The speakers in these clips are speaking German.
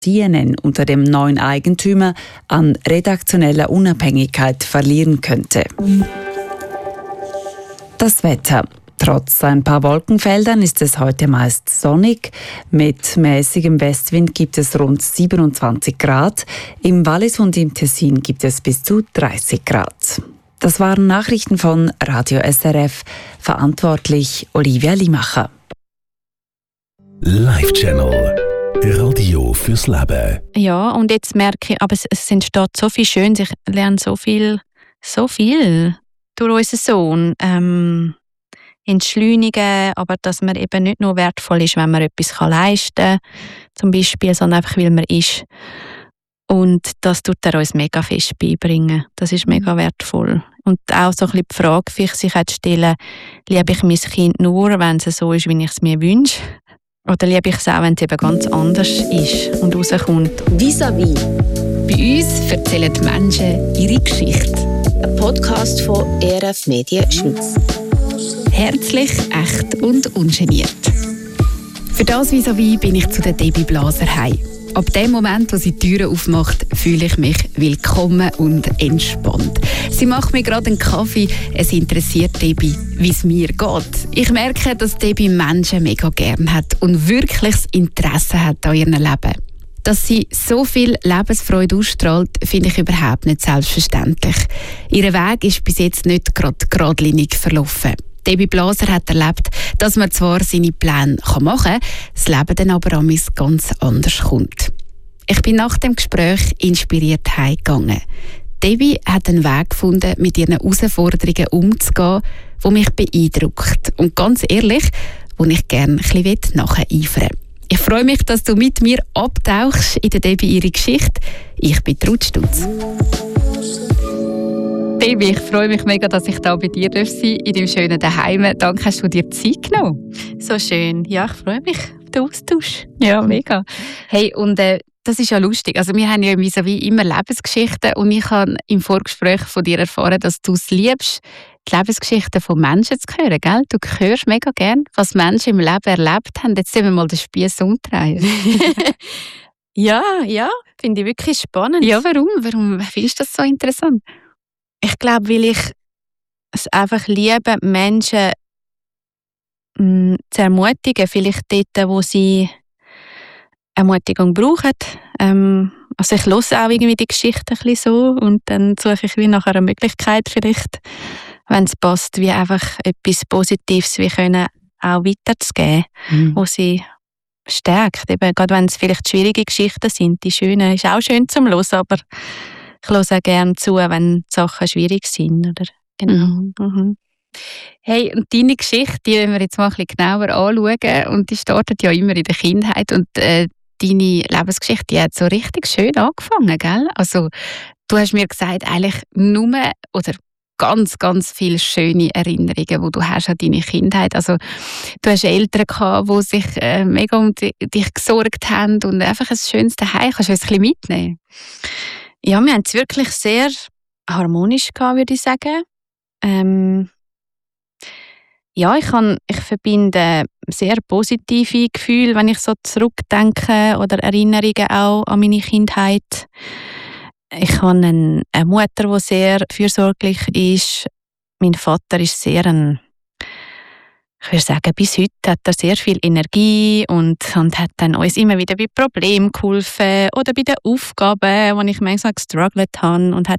CNN unter dem neuen Eigentümer an redaktioneller Unabhängigkeit verlieren könnte. Das Wetter. Trotz ein paar Wolkenfeldern ist es heute meist sonnig. Mit mäßigem Westwind gibt es rund 27 Grad. Im Wallis und im Tessin gibt es bis zu 30 Grad. Das waren Nachrichten von Radio SRF. Verantwortlich Olivia Limacher. Live-Channel. Radio fürs Leben. Ja, und jetzt merke ich, aber es entsteht so viel Schönes. Ich lerne so viel durch unseren Sohn. Entschleunigen, aber dass man eben nicht nur wertvoll ist, wenn man etwas leisten kann, zum Beispiel, sondern einfach, weil man ist. Und das tut er uns mega fest beibringen. Das ist mega wertvoll. Und auch so ein bisschen die Frage für sich zu stellen, liebe ich mein Kind nur, wenn es so ist, wie ich es mir wünsche? Oder liebe ich es auch, wenn es eben ganz anders ist und rauskommt? Vis-à-vis. Bei uns erzählen die Menschen ihre Geschichte. Ein Podcast von ERF Medien Schweiz. Herzlich, echt und ungeniert. Für das Vis-à-vis bin ich zu der Debbie Blaser heim. Ab dem Moment, wo sie die Türen aufmacht, fühle ich mich willkommen und entspannt. Sie macht mir gerade einen Kaffee. Es interessiert Debbie, wie es mir geht. Ich merke, dass Debbie Menschen mega gern hat und wirklich das Interesse hat an ihrem Leben. Dass sie so viel Lebensfreude ausstrahlt, finde ich überhaupt nicht selbstverständlich. Ihr Weg ist bis jetzt nicht gerade geradlinig verlaufen. Debbie Blaser hat erlebt, dass man zwar seine Pläne machen kann, das Leben dann aber amigs ganz anders kommt. Ich bin nach dem Gespräch inspiriert heimgegangen. Debbie hat einen Weg gefunden, mit ihren Herausforderungen umzugehen, der mich beeindruckt. Und ganz ehrlich, wo ich gerne ein bisschen nacheifern will. Ich freue mich, dass du mit mir abtauchst in der Debbie ihre Geschichte. Ich bin Ruth Stutz. Debbie, ich freue mich mega, dass ich da bei dir sein darf, in deinem schönen Zuhause. Danke, hast du dir Zeit genommen. So schön. Ja, ich freue mich auf den Austausch. Ja, mega. Hey, und das ist ja lustig. Also wir haben ja wie immer Lebensgeschichten und ich habe im Vorgespräch von dir erfahren, dass du es liebst, die Lebensgeschichten von Menschen zu hören, gell? Du hörst mega gern, was Menschen im Leben erlebt haben. Jetzt sehen wir mal den Spieß umdrehen. Ja, finde ich wirklich spannend. Ja, warum? Warum findest du das so interessant? Ich glaube, weil ich es einfach liebe, Menschen zu ermutigen, vielleicht dort, wo sie Ermutigung brauchen. Also ich höre auch irgendwie die Geschichte ein bisschen so und dann suche ich wie nach einer Möglichkeit vielleicht, wenn es passt, wie einfach etwas Positives wie können auch weiterzugeben, wo sie stärkt. Eben, gerade wenn es vielleicht schwierige Geschichten sind, die schönen ist auch schön zum Hören, aber ich höre auch gerne zu, wenn die Sachen schwierig sind. Oder? Genau. Mhm. Hey, und deine Geschichte, die wollen wir jetzt mal ein bisschen genauer anschauen. Und die startet ja immer in der Kindheit. Und deine Lebensgeschichte, die hat so richtig schön angefangen, gell? Also, du hast mir gesagt, eigentlich nur oder ganz, ganz viele schöne Erinnerungen, die du hast an deine Kindheit. Also, du hast Eltern gehabt, die sich mega um dich gesorgt haben und einfach ein schönes Zuhause. Kannst du uns ein bisschen mitnehmen? Ja, wir haben es wirklich sehr harmonisch gehabt, würde ich sagen. Ja, ich verbinde sehr positive Gefühle, wenn ich so zurückdenke oder Erinnerungen auch an meine Kindheit. Ich habe eine Mutter, die sehr fürsorglich ist. Mein Vater ist sehr ich würde sagen, bis heute hat er sehr viel Energie und hat dann uns immer wieder bei Problemen geholfen oder bei den Aufgaben, wo ich manchmal gestruggelt habe. Und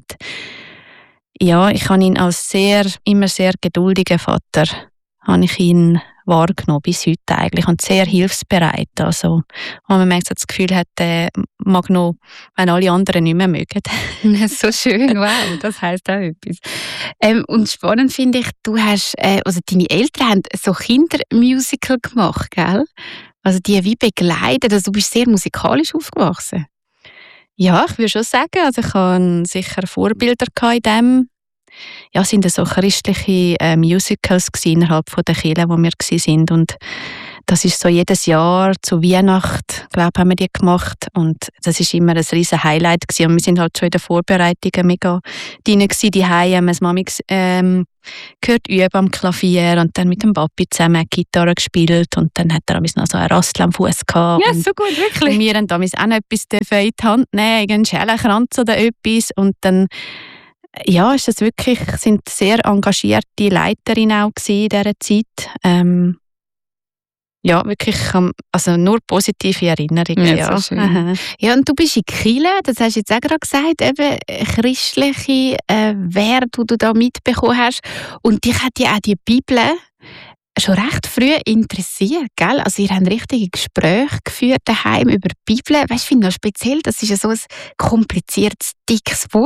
ich habe ihn als immer sehr geduldigen Vater habe ich ihn wahrgenommen, bis heute eigentlich, und sehr hilfsbereit. Also, wo man manchmal das Gefühl hat, mag noch, wenn alle anderen nicht mehr mögen. So schön, wow, das heisst auch etwas. Und spannend finde ich, du hast, also deine Eltern haben so Kindermusical gemacht, gell? Also die wie begleitet, also du bist sehr musikalisch aufgewachsen. Ja, ich würde schon sagen, also ich hatte sicher Vorbilder in dem. Ja, es waren so christliche Musicals innerhalb der Kirche, wo wir waren. Und Das ist so jedes Jahr zu Weihnachten, glaube haben wir die gemacht und das ist immer ein riesen Highlight gewesen. Und wir sind halt schon in den Vorbereitungen mega drin gewesen, die Heim, meine Mami gehört üben am Klavier und dann mit dem Papi zusammen Gitarre gespielt und dann hat er noch so einen Rassel am Fuß gehabt. Ja, so gut, wirklich. Und wir haben damals auch noch etwas in die Hand nehmen, irgendeinen Schellenkranz oder etwas und dann ja, ist das wirklich, sind sehr engagierte Leiterinnen auch in dieser Zeit. Ja, wirklich, also nur positive Erinnerungen. Ja, so schön. Ja, und du bist in Chile, das hast du jetzt auch gerade gesagt, eben christliche Werte, die du da mitbekommen hast. Und dich hat ja auch die Bibel schon recht früh interessiert, gell? Also ihr habt richtige Gespräche geführt daheim über die Bibel. Weißt du, ich finde noch speziell, das ist ja so ein kompliziertes, dickes Buch.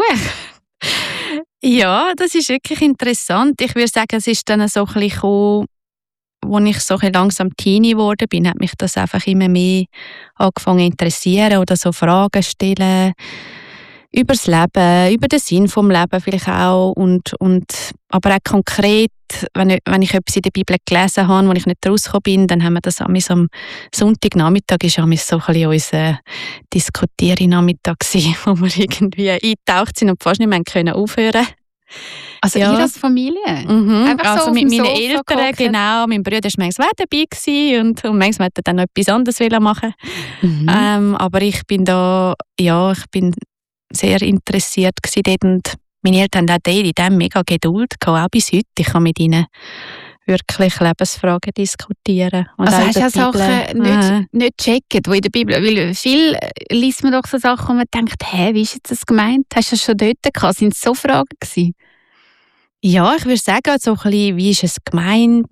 Ja, das ist wirklich interessant. Ich würde sagen, es ist dann so ein bisschen gekommen, als ich so ein bisschen langsam Teenie geworden bin, hat mich das einfach immer mehr angefangen zu interessieren oder so Fragen stellen über das Leben, über den Sinn vom Leben vielleicht auch und aber auch konkret, wenn ich etwas in der Bibel gelesen habe, wo ich nicht rausgekommen bin, dann haben wir das am Sonntagnachmittag ist so ein bisschen unser Diskutieren-Nachmittag gewesen, wo wir irgendwie eingetaucht sind und fast nicht mehr aufhören können. Also ihr als Familie? Also so mit meinen Eltern, genau. Mein Bruder war manchmal dabei und manchmal wollte er dann noch etwas anderes machen. Aber ich bin da, ja, ich bin sehr interessiert dort und meine Eltern haben auch in dem mega Geduld gehabt, auch bis heute. Ich kann mit ihnen wirklich Lebensfragen diskutieren. Und also hast du auch Sachen nicht gecheckt, die in der Bibel, weil viel liest man doch so Sachen, wo man denkt, wie ist jetzt das gemeint? Hast du das schon dort gehabt? Sind es so Fragen gewesen? Ja, ich würde sagen, so ein bisschen, wie ist es gemeint?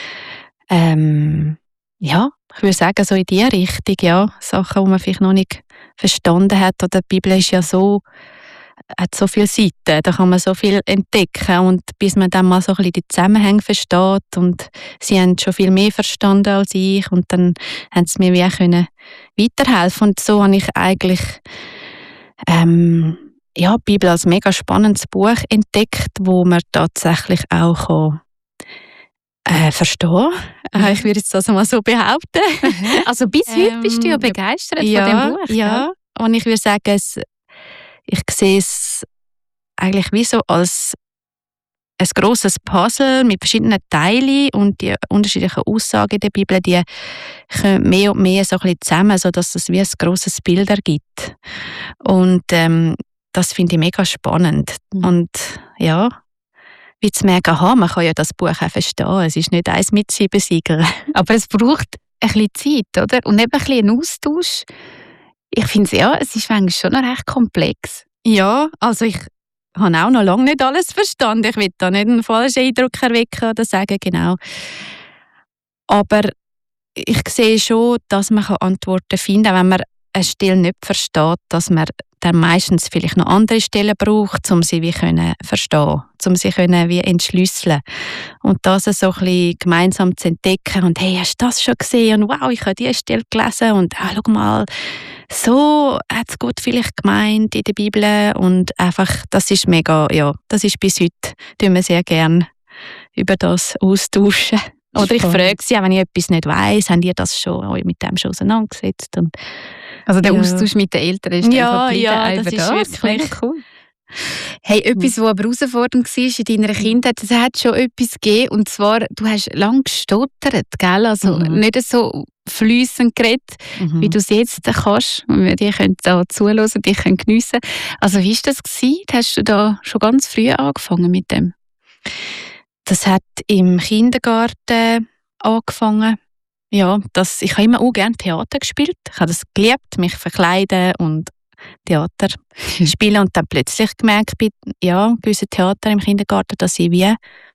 Ja, ich würde sagen, so in die Richtung, ja. Sachen, die man vielleicht noch nicht verstanden hat. Oder die Bibel ist ja so, hat so viele Seiten, da kann man so viel entdecken. Und bis man dann mal so ein bisschen die Zusammenhänge versteht. Und sie haben schon viel mehr verstanden als ich. Und dann haben sie mir wie auch weiterhelfen. Und so habe ich eigentlich die Bibel als mega spannendes Buch entdeckt, wo man tatsächlich auch verstehen kann. Ich würde jetzt das mal so behaupten. Also bis heute bist du ja begeistert von dem Buch. Ja, und ich würde sagen, ich sehe es eigentlich wie so als ein grosses Puzzle mit verschiedenen Teilen und die unterschiedlichen Aussagen der Bibel, die kommen mehr und mehr so ein bisschen zusammen, sodass es wie ein grosses Bild ergibt. Und das finde ich mega spannend. Und ja, wie zu merken, man kann ja das Buch auch verstehen. Es ist nicht eins mit 7 Siegeln. Aber es braucht ein bisschen Zeit, oder? Und eben ein bisschen einen Austausch. Ich finde es ist manchmal schon noch recht komplex. Ja, also ich habe auch noch lange nicht alles verstanden. Ich will da nicht einen falschen Eindruck erwecken oder sagen, genau. Aber ich sehe schon, dass man Antworten finden kann, wenn man eine Stelle nicht versteht, dass man dann meistens vielleicht noch andere Stellen braucht, um sie wie verstehen, um sie wie entschlüsseln und das so ein bisschen gemeinsam zu entdecken und hey, hast du das schon gesehen und wow, ich habe diese Stelle gelesen und schau mal, so hat es Gott vielleicht gemeint in der Bibel und einfach, das ist mega, ja, das ist bis heute, tun wir sehr gerne über das austauschen. Oder ich frage sie auch, wenn ich etwas nicht weiss, haben ihr das schon euch mit dem schon auseinandergesetzt? Und also der Austausch mit den Eltern ist ja, das ist wirklich cool. Hey, etwas, was aber herausfordernd war in deiner Kindheit, es hat schon etwas gegeben, und zwar, du hast lange gestottert, gell? Also nicht so fliessend geredet, wie du es jetzt kannst. Die können da zuhören, die können geniessen. Also wie war das gewesen? Hast du da schon ganz früh angefangen mit dem? Das hat im Kindergarten angefangen. Ja, ich habe immer auch gerne Theater gespielt. Ich habe das geliebt, mich verkleiden und Theater spielen. Und dann plötzlich gemerkt bei gewissen Theater im Kindergarten, dass ich wie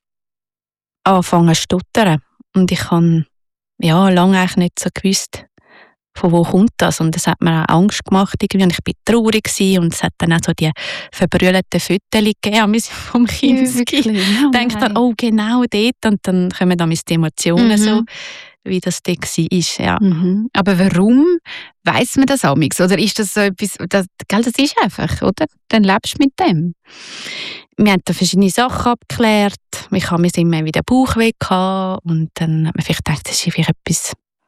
anfange zu stottern. Und ich habe lange eigentlich nicht so gewusst, von wo kommt das. Und es hat mir auch Angst gemacht irgendwie. Und ich war traurig gewesen. Und es hat dann auch so die verbrüllten Fotos gegeben vom Kind. Ich denke dann, oh, genau dort. Und dann kommen dann die Emotionen so, wie das dort war. Ja. Aber warum weiss man das amigs? Oder ist das so etwas, das ist einfach, oder? Dann lebst du mit dem. Wir haben da verschiedene Sachen abgeklärt. Ich habe mir immer wieder Bauchweh gehabt. Und dann hat man vielleicht gedacht, das ist vielleicht etwas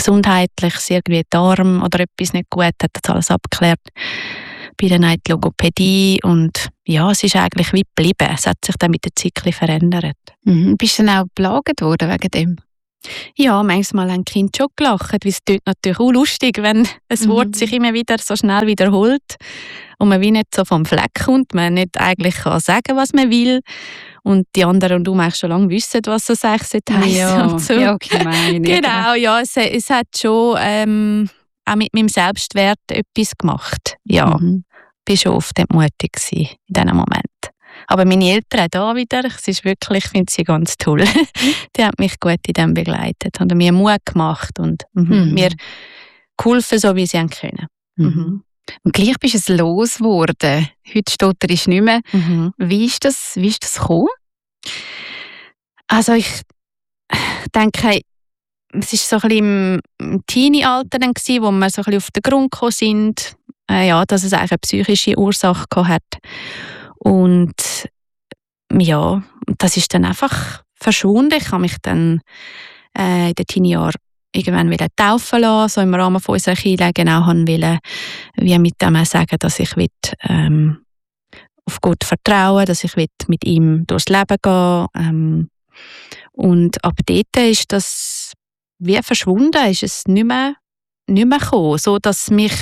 gesundheitlich, irgendwie Darm oder etwas nicht gut, hat das alles abgeklärt. Bei der Logopädie und ja, es ist eigentlich wie geblieben. Es hat sich dann mit der Zeit verändert. Bist du dann auch geplagt worden wegen dem? Ja, manchmal haben die Kinder schon gelacht, weil es tut natürlich auch lustig, wenn ein Wort sich immer wieder so schnell wiederholt und man wie nicht so vom Fleck kommt, man nicht eigentlich kann sagen, was man will und die anderen und du eigentlich schon lange wissen, was das eigentlich heisst. Ja, und so. ja, gemein. Genau, ja, es hat schon auch mit meinem Selbstwert etwas gemacht. Ja, bin schon oft entmutigt gewesen in diesem Moment. Aber meine Eltern auch da wieder, es ist wirklich, ich finde sie ganz toll. Die haben mich gut in dem begleitet, haben mir Mut gemacht und mir geholfen, so wie sie haben können. Und gleich bist du es losgeworden. Heute stotterst du nicht mehr. Wie ist das gekommen? Also ich denke, es war so ein bisschen im Teenie-Alter, wo wir so ein bisschen auf den Grund gekommen sind, ja, dass es eigentlich eine psychische Ursache hat. Und ja, das ist dann einfach verschwunden. Ich habe mich dann in den Teenie-Jahren irgendwann taufen lassen, so im Rahmen von unserer Kirche genau wollte, wie mit dem sagen, dass ich auf Gott vertrauen, dass ich mit ihm durchs Leben gehen. Und ab dort ist das wie verschwunden, ist es nicht mehr gekommen, so dass mich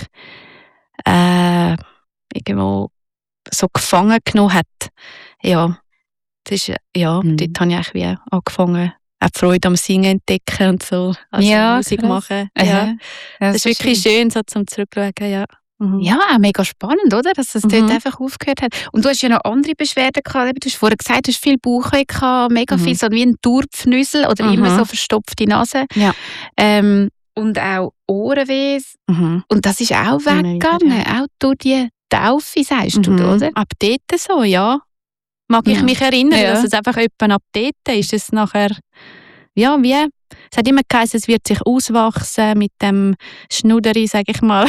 irgendwo so gefangen genommen hat. Ja, das ist, dort habe ich eigentlich wie angefangen, auch die Freude am Singen entdecken und so, also Musik machen. Ja. Das ist wirklich schön, so zum Zurückschauen, ja. Ja, auch mega spannend, oder? Dass es dort einfach aufgehört hat. Und du hast ja noch andere Beschwerden gehabt. Du hast vorher gesagt, du hast viel Bauchweh gehabt, mega viel, so wie ein Turpfnüssel oder immer so verstopfte Nase. Ja. Und auch Ohrenweh. Und das ist auch weggegangen, auch durch die Taufe, sagst du, oder? Ab dort so, ja. Mag ich mich erinnern, dass es einfach etwa ab dort ist. Es nachher, ja, wie? Es hat immer geheißen, es wird sich auswachsen mit dem Schnudderi, sage ich mal.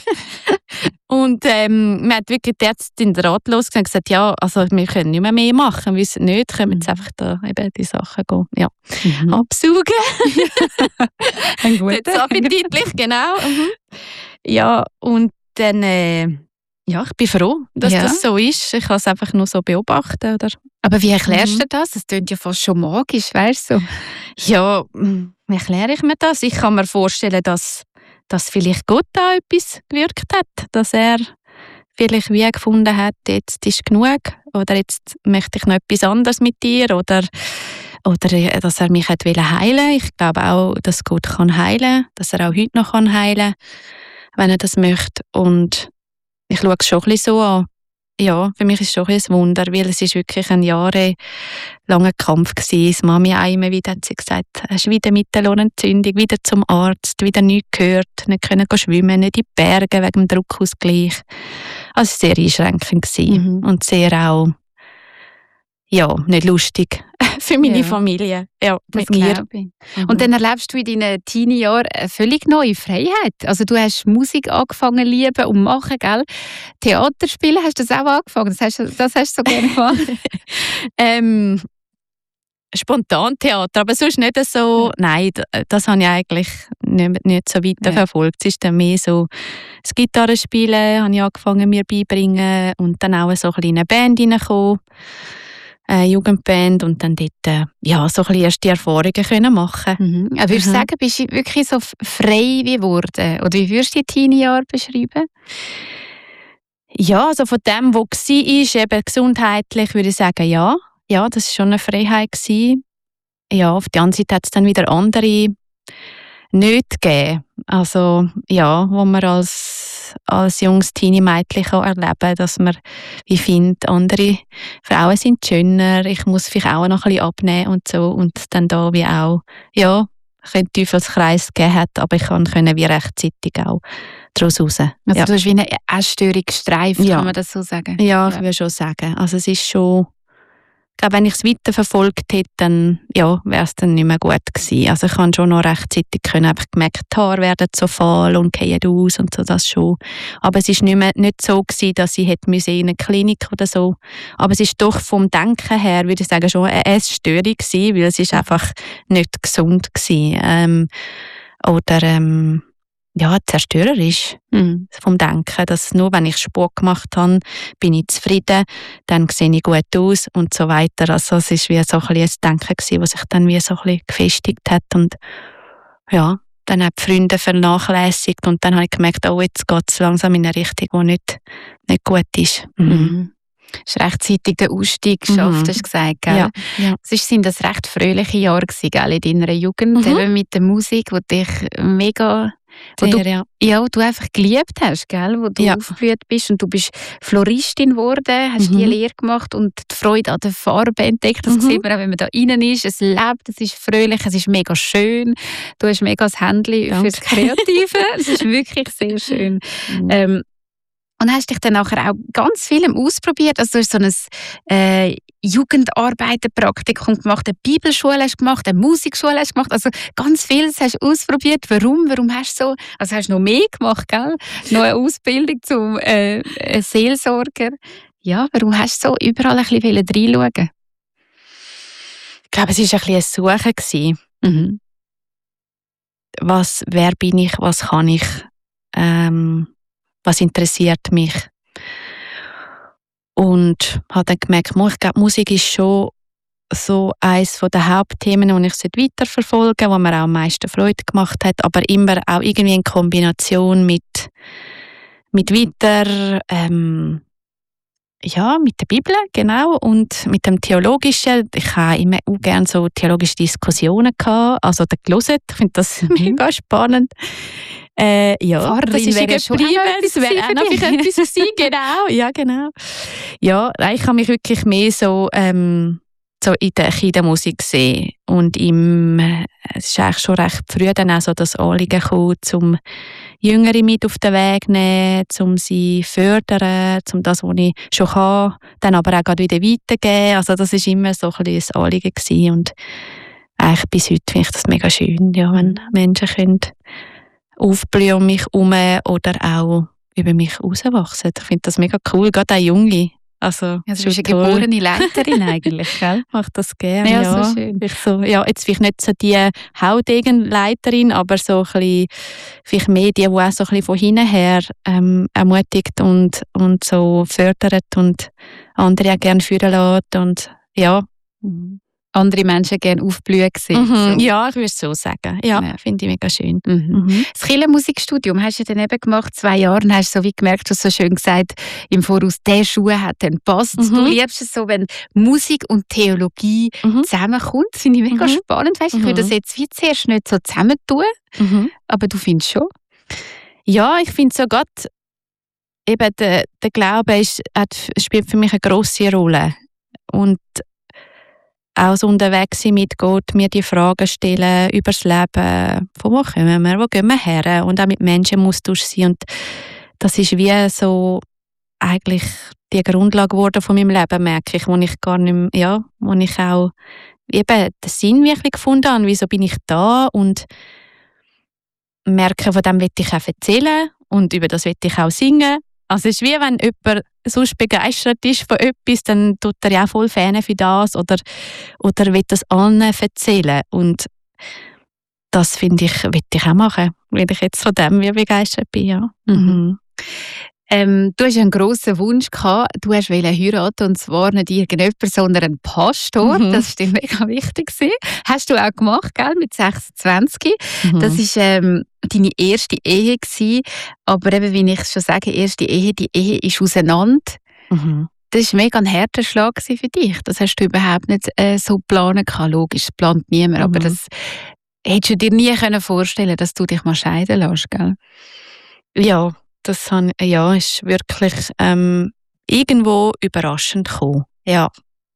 Und man hat wirklich die Ärztin ratlos gesagt, ja, also wir können nicht mehr machen, wir wissen nicht, können wir jetzt einfach da eben die Sachen gehen, ja, absaugen. Ein guter. Jetzt appetitlich, genau. Ja, und dann, ja, ich bin froh, dass das so ist. Ich kann es einfach nur so beobachten. Oder? Aber wie erklärst du das? Das klingt ja fast schon magisch, weißt du? Ja, wie erkläre ich mir das? Ich kann mir vorstellen, dass vielleicht Gott da etwas gewirkt hat. Dass er vielleicht wie gefunden hat, jetzt ist genug. Oder jetzt möchte ich noch etwas anderes mit dir. Oder dass er mich hat heilen wollte. Ich glaube auch, dass Gott kann heilen kann. Dass er auch heute noch heilen kann, wenn er das möchte. Und ich schaue es schon ein bisschen so an. Ja, für mich ist es schon ein Wunder, weil es ist wirklich ein jahrelanger Kampf gewesen. Die Mami auch immer wieder hat sie gesagt, hast wieder Mittelohrentzündung, wieder zum Arzt, wieder nichts gehört, nicht können schwimmen, nicht in die Berge wegen dem Druckausgleich. Also sehr einschränkend gewesen und sehr auch, ja, nicht lustig für meine Familie, ja, mit mir. Und dann erlebst du in deinen Teenie-Jahren eine völlig neue Freiheit. Also du hast Musik angefangen lieben und machen, gell? Theater spielen, hast du das auch angefangen? Das hast du so gerne gemacht? Spontantheater, aber sonst nicht so, nein, das habe ich eigentlich nicht so weiter verfolgt. Es ist dann mehr so, das Gitarrespielen habe ich angefangen mir beibringen und dann auch so in eine Band reingekommen. Jugendband und dann dort ja, so ein bisschen erste Erfahrungen können machen. Würdest du sagen, bist du wirklich so frei geworden? Oder wie würdest du die Teenie-Jahre beschreiben? Ja, also von dem, was war, eben gesundheitlich, würde ich sagen, ja. Ja, das war schon eine Freiheit gewesen. Ja, auf der anderen Seite hat es dann wieder andere nicht gegeben. Also, ja, wo man als junges Teenie-Mädchen erleben kann, dass man wie findet, andere Frauen sind schöner, ich muss vielleicht auch noch ein bisschen abnehmen und so. Und dann da wie auch, ja, einen Teufelskreis gegeben hat, aber ich konnte wie rechtzeitig auch daraus raus. Also du hast wie eine Essstörung gestreift, kann man das so sagen? Ja, ich würde schon sagen. Also es ist schon, ich glaube, wenn ich es weiterverfolgt hätte, dann ja, wäre es dann nicht mehr gut gewesen. Also ich habe schon noch rechtzeitig einfach gemerkt, die Haare werden so fahl und fallen aus und so, das schon. Aber es war nicht so gewesen, dass ich hätte in eine Klinik oder so. Aber es ist doch vom Denken her, würde ich sagen, schon eine Essstörung gewesen, weil es ist einfach nicht gesund gewesen. oder zerstörerisch vom Denken, dass nur wenn ich Sport gemacht habe, bin ich zufrieden, dann sehe ich gut aus und so weiter. Also es ist wie so ein bisschen ein Denken gewesen, was sich dann wie so ein bisschen gefestigt hat und ja, dann habe ich die Freunde vernachlässigt und dann habe ich gemerkt, oh, jetzt geht es langsam in eine Richtung, die nicht gut ist. Hast rechtzeitig den Ausstieg geschafft, hast du gesagt, gell? Ja. Sind das recht fröhliche Jahre gewesen, gell, in deiner Jugend, eben mit der Musik, die dich mega... Wo du einfach geliebt hast, gell? Wo du aufgeblüht bist und du bist Floristin geworden, hast die Lehre gemacht und die Freude an der Farbe entdeckt. Das sieht man auch, wenn man da rein ist. Es lebt, es ist fröhlich, es ist mega schön. Du hast mega das Händchen fürs Kreative. Es ist wirklich sehr schön. Und hast dich dann nachher auch ganz viel ausprobiert. Also du hast so ein Jugendarbeiterpraktikum gemacht, eine Bibelschule hast gemacht, eine Musikschule hast gemacht. Also ganz vieles hast du ausprobiert. Warum? Warum hast du so? Also hast du noch mehr gemacht, gell? Noch eine Ausbildung zum Seelsorger. Ja, warum hast du so überall ein bisschen reinschauen? Ich glaube, es war ein bisschen ein Suchen. Wer bin ich? Was kann ich? Was interessiert mich? Und habe dann gemerkt, ich glaube, Musik ist schon so eines der Hauptthemen, die ich weiterverfolge, wo mir auch am meisten Freude gemacht hat, aber immer auch irgendwie in Kombination mit weiter, mit der Bibel, genau, und mit dem Theologischen. Ich habe immer auch gerne so theologische Diskussionen gehabt, also gelesen. Ich finde das mega spannend. Das ist geblieben. Das wäre auch noch etwas gewesen. Genau, ja, genau. Ja, ich habe mich wirklich mehr so in der Kindermusik gesehen. Und es ist eigentlich schon recht früh dann auch so das Anliegen gekommen, um Jüngere mit auf den Weg zu nehmen, um sie zu fördern, um das, was ich schon kann, dann aber auch wieder weiterzugeben. Also das war immer so ein bisschen ein Anliegen gewesen. Und eigentlich bis heute finde ich das mega schön, ja, wenn Menschen können aufblühen um mich herum oder auch über mich rauswachsen. Ich finde das mega cool, gerade auch Junge. Also, du bist eine geborene Leiterin eigentlich, gell? Ich mache das gerne, ja. So schön. Jetzt vielleicht nicht so die Hautdegenleiterin, aber so ein bisschen, vielleicht mehr die auch so ein bisschen von hinten her ermutigt und so fördert und andere auch gerne führen lässt und ja. Andere Menschen gerne aufblühen sehen. So. Ja, ich würde es so sagen. Ja. Finde ich mega schön. Das Kirchenmusikstudium hast du dann eben gemacht, 2 Jahre, und hast so wie gemerkt, du hast so schön gesagt, im Voraus, der Schuh hat dann passt. Du liebst es so, wenn Musik und Theologie zusammenkommt. Das finde ich mega spannend. Weißt, ich würde das jetzt wie zuerst nicht so zusammentun, aber du findest schon? Ja, ich finde so gerade, eben der Glaube spielt für mich eine grosse Rolle. Und auch so unterwegs sein mit Gott, mir die Fragen stellen über das Leben, von wo kommen wir, wo gehen wir her, und auch mit Menschen im Austausch sein. Und das ist wie so eigentlich die Grundlage geworden von meinem Leben, merke ich, wo ich gar nicht mehr, wo ich auch eben den Sinn wirklich gefunden habe, wieso bin ich da, und merke, von dem will ich auch erzählen und über das will ich auch singen. Also es ist wie wenn jemand sonst begeistert ist von etwas, dann tut er ja auch voll Fan für das oder will das allen erzählen. Und das finde ich, will ich auch machen, weil ich jetzt von dem wie begeistert bin. Ja. Du hast einen grossen Wunsch gehabt, du hast heiraten, und zwar nicht irgendjemand, sondern einen Pastor. Das war dir mega wichtig. Hast du auch gemacht, gell, mit 26. Das war deine erste Ehe gewesen. Aber eben, wie ich schon sage, die Ehe ist auseinander. Das war mega ein harter Schlag für dich. Das hast du überhaupt nicht so planen können. Logisch, das plant niemand. Aber das hättest du dir nie vorstellen können, dass du dich mal scheiden lässt, gell? Ja. Das ist wirklich irgendwo überraschend gekommen. Ja.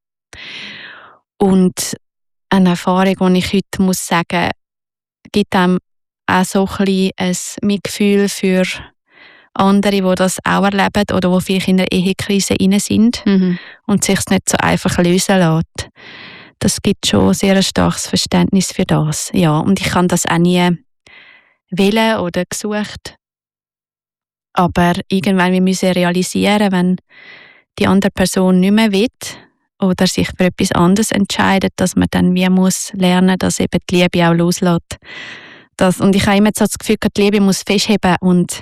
Und eine Erfahrung, die ich heute muss sagen, gibt einem auch so ein bisschen ein Mitgefühl für andere, die das auch erleben oder die vielleicht in einer Ehekrise rein sind und sich es nicht so einfach lösen lässt. Das gibt schon sehr ein starkes Verständnis für das. Ja, und ich habe das auch nie wollen oder gesucht. Aber irgendwann müssen wir realisieren, wenn die andere Person nicht mehr will oder sich für etwas anderes entscheidet, dass man dann wie muss lernen, dass eben die Liebe auch loslässt. und ich habe immer so das Gefühl, die Liebe muss festheben und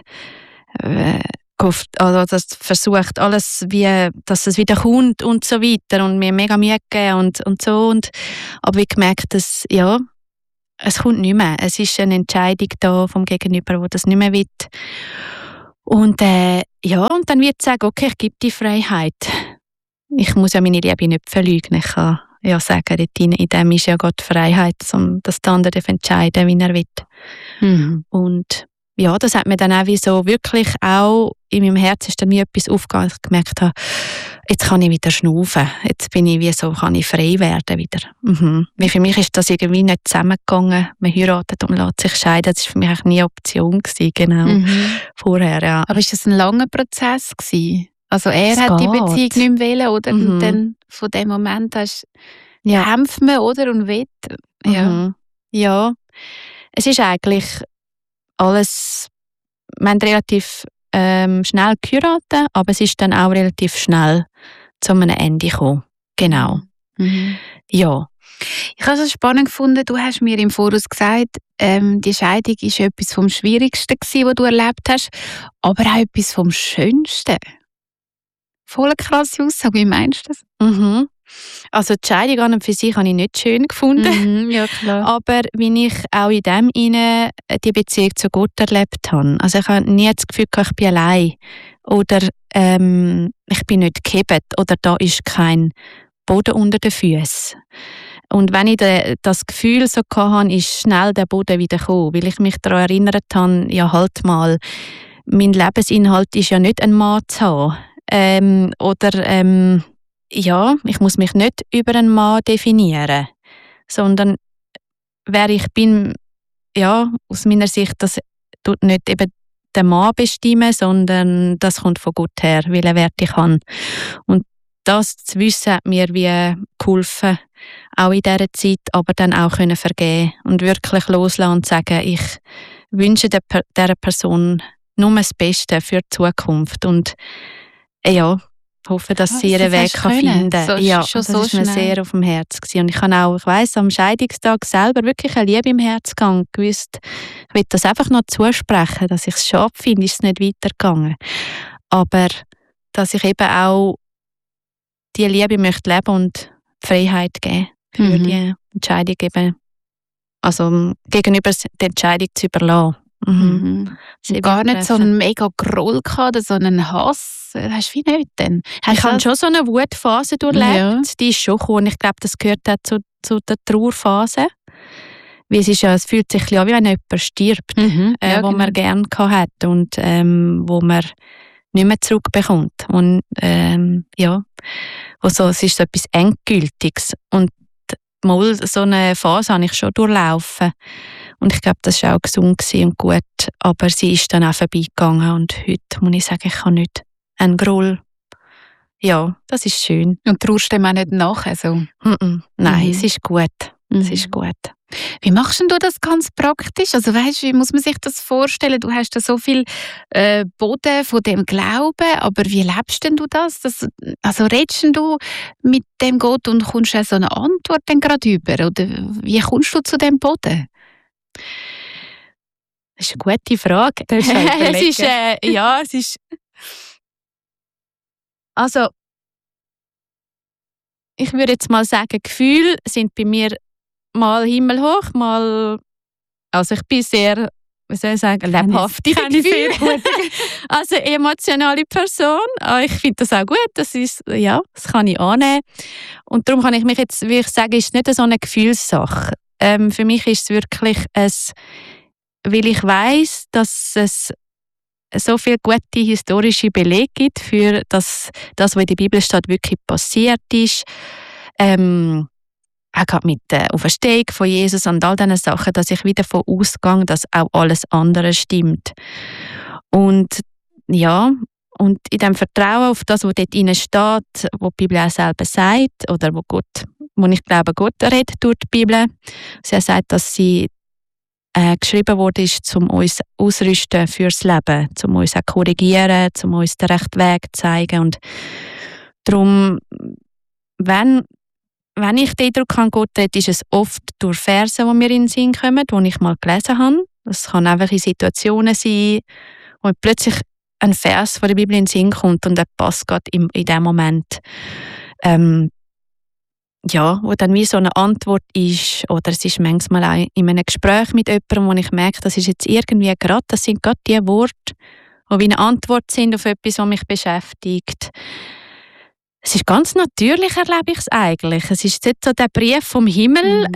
also das versucht alles, dass es wieder kommt und so weiter und mir mega Mühe gegeben und so. Aber ich gemerkt, dass es kommt nicht mehr. Es ist eine Entscheidung da vom Gegenüber, wo das nicht mehr will. Und und dann wird es sagen, okay, ich gebe die Freiheit. Ich muss ja meine Liebe nicht verleugnen. Ich kann ja sagen, in dem ist ja Gott Freiheit, dass der andere entscheiden, wie er will. Mhm. Und ja, das hat mir dann auch wie so wirklich auch in meinem Herzen ist dann wie etwas aufgegangen, dass ich gemerkt habe, jetzt kann ich wieder schnaufen. Jetzt bin ich wie so, kann ich frei werden wieder. Mhm. Weil für mich ist das irgendwie nicht zusammengegangen. Man heiratet und lässt sich scheiden. Das war für mich eigentlich nie eine Option gewesen, genau. Vorher, ja. Aber ist das ein langer Prozess gewesen? Also er hat die Beziehung nicht mehr wollen, oder? Und dann von dem Moment hast kämpft man, oder? Und will. Ja. Es ist eigentlich alles, wir haben relativ schnell geheiratet, aber es ist dann auch relativ schnell zu einem Ende gekommen. Genau. Mhm. Ja. Ich habe es spannend gefunden, du hast mir im Voraus gesagt, die Scheidung war etwas vom Schwierigsten gewesen, was du erlebt hast, aber auch etwas vom Schönsten. Voll eine krasse Aussage, wie meinst du das? Mhm. Also die Scheidung an und für sich habe ich nicht schön gefunden. Ja, klar. Aber wie ich auch in dem die Beziehung zu Gott erlebt habe. Also ich habe nie das Gefühl, ich bin allein. Oder ich bin nicht gehebt. Oder da ist kein Boden unter den Füßen. Und wenn ich das Gefühl so hatte, ist schnell der Boden wieder gekommen. Weil ich mich daran erinnert habe, ja halt mal, mein Lebensinhalt ist ja nicht ein Mann zu haben. Ja, ich muss mich nicht über einen Mann definieren, sondern wer ich bin, ja, aus meiner Sicht, das tut nicht eben der Mann bestimmen, sondern das kommt von Gott her, welchen Wert ich habe. Und das zu wissen, hat mir wie geholfen, auch in dieser Zeit, aber dann auch können vergeben und wirklich loslassen und sagen, ich wünsche dieser Person nur das Beste für die Zukunft und ja, hoffe, dass sie ihren Weg finden kann. So, ja, schon das so ist mir sehr auf dem Herzen gewesen. Und ich habe auch, ich weiss, am Scheidungstag selber wirklich eine Liebe im Herzen gehabt, gewusst, ich will das einfach noch zusprechen, dass ich es schade finde, ist es nicht weitergegangen. Aber dass ich eben auch die Liebe möchte leben und die Freiheit geben für die Entscheidung eben, also gegenüber der Entscheidung zu überlassen. Gar nicht so einen mega Groll gehabt oder so einen Hass. Hast du wie nicht denn? Ich habe schon so eine Wutphase durchlebt. Ja. Die ist schon gekommen. Ich glaube, das gehört auch zu der Trauerphase. Weil es fühlt sich an, wie wenn jemand stirbt, wo man gerne hat und wo man nicht mehr zurückbekommt. Und also, es ist so etwas Endgültiges. Und mal so eine Phase habe ich schon durchlaufen. Und ich glaube, das war auch gesund und gut. Aber sie ist dann auch vorbeigegangen. Und heute muss ich sagen, ich habe nicht einen Groll. Ja, das ist schön. Und traust du dem auch nicht nach? Also? Nein, es ist gut. Es ist gut. Wie machst du das ganz praktisch? Also weißt, wie muss man sich das vorstellen? Du hast da so viel Boden von dem Glauben, aber wie lebst denn du das? Also redest du mit dem Gott und kommst auch so eine Antwort dann gerade über? Oder wie kommst du zu dem Boden? Das ist eine gute Frage. Es ist also ich würde jetzt mal sagen, Gefühle sind bei mir mal himmelhoch, mal, also ich bin sehr, wie soll ich sagen, lebhafte Gefühle. Also emotionale Person. Ich finde das auch gut, das kann ich annehmen. Und darum kann ich mich jetzt, wie ich sage, ist nicht so eine Gefühlssache. Für mich ist es wirklich weil ich weiss, dass es so viele gute historische Belege gibt für das, was in der Bibel steht, wirklich passiert ist. Auch gerade mit der Auferstehung von Jesus und all diesen Sachen, dass ich wieder davon ausgehe, dass auch alles andere stimmt. Und ja, und in dem Vertrauen auf das, was dort drin steht, was die Bibel auch selber sagt, oder wo ich glaube, Gott redet durch die Bibel. Sie sagt, dass sie geschrieben wurde, ist, um uns auszurüsten fürs Leben, um uns auch korrigieren, um uns den rechten Weg zu zeigen. Und darum, wenn wenn ich den Eindruck habe, Gott redet, ist es oft durch Verse, die mir in den Sinn kommen, die ich mal gelesen habe. Das kann einfach in Situationen sein, wo plötzlich ein Vers von der Bibel in den Sinn kommt und der passt gerade in dem Moment. Wo dann wie so eine Antwort ist, oder es ist manchmal auch in einem Gespräch mit jemandem, wo ich merke, das ist jetzt irgendwie gerade, das sind gerade die Worte, die wie eine Antwort sind auf etwas, was mich beschäftigt. Es ist ganz natürlich, erlebe ich es eigentlich. Es ist nicht so der Brief vom Himmel.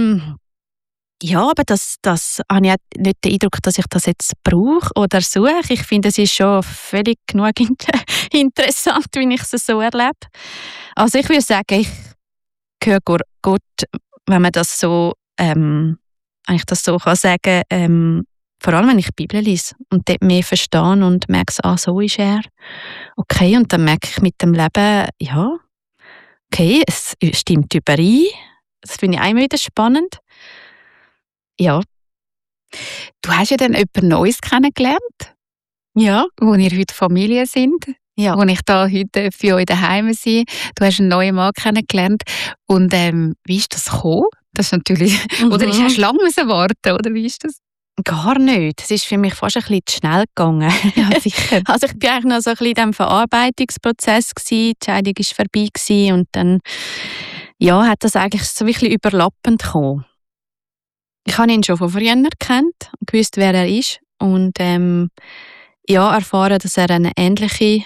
Aber das habe ich nicht den Eindruck, dass ich das jetzt brauche oder suche. Ich finde, es ist schon völlig genug interessant, wie ich es so erlebe. Also ich würde sagen, ich höre Gott, wenn man das so eigentlich das so kann sagen, vor allem wenn ich die Bibel lese und dort mehr verstehe und merke, so ist er. Okay, und dann merke ich mit dem Leben, ja, okay, es stimmt überein. Das finde ich auch immer wieder spannend. Ja. Du hast ja dann jemand Neues kennengelernt. Ja. Wo ihr heute Familie sind. Ja. Wo ich da heute für euch daheim sein. Du hast einen neuen Mann kennengelernt. Und wie ist das gekommen? Das ist natürlich... Oder hast du lange warten, oder wie ist das? Gar nicht. Es ist für mich fast ein bisschen zu schnell gegangen. Ja, sicher. Also ich war eigentlich noch so ein bisschen in diesem Verarbeitungsprozess gewesen. Die Scheidung war vorbei gewesen. Und dann hat das eigentlich so ein bisschen überlappend gekommen. Ich habe ihn schon von früher gekannt und gewusst, wer er ist. Und erfahren, dass er eine ähnliche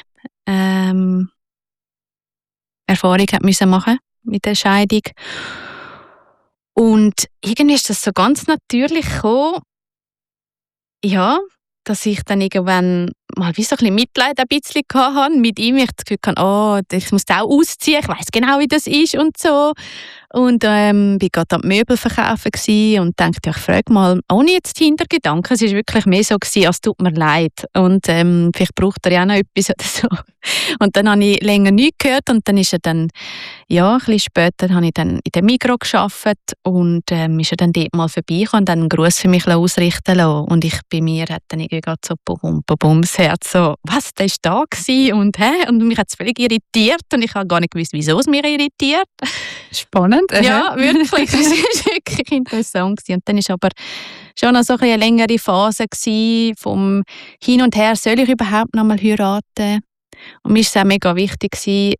Erfahrung hat müssen machen mit der Scheidung. Und irgendwie ist das so ganz natürlich gekommen, dass ich dann irgendwann mal wie so ein bisschen Mitleid ein bisschen hatte mit ihm. Ich das Gefühl hatte, ich muss auch ausziehen, ich weiss genau, wie das ist und so. Und war gerade am Möbel verkaufen und dachte, ich frage mal, ohne jetzt Hintergedanken, es war wirklich mehr so, als tut mir leid. Und vielleicht braucht er ja auch noch etwas oder so. Und dann habe ich länger nichts gehört und dann ist er dann, ein bisschen später habe ich dann in der Migros gearbeitet und ist er dann dort mal vorbeigekommen und dann einen Gruß für mich ausrichten lassen. Und bei mir hat dann irgendwie gerade so Bums Herz so, was, der war da gewesen? Und mich hat es völlig irritiert und ich habe gar nicht gewusst, wieso es mich irritiert. Spannend. Ja, wirklich. Das war wirklich interessant gewesen. Und dann war aber schon noch so eine längere Phase gewesen, vom Hin und Her, soll ich überhaupt noch mal heiraten? Und mir war es auch mega wichtig gewesen,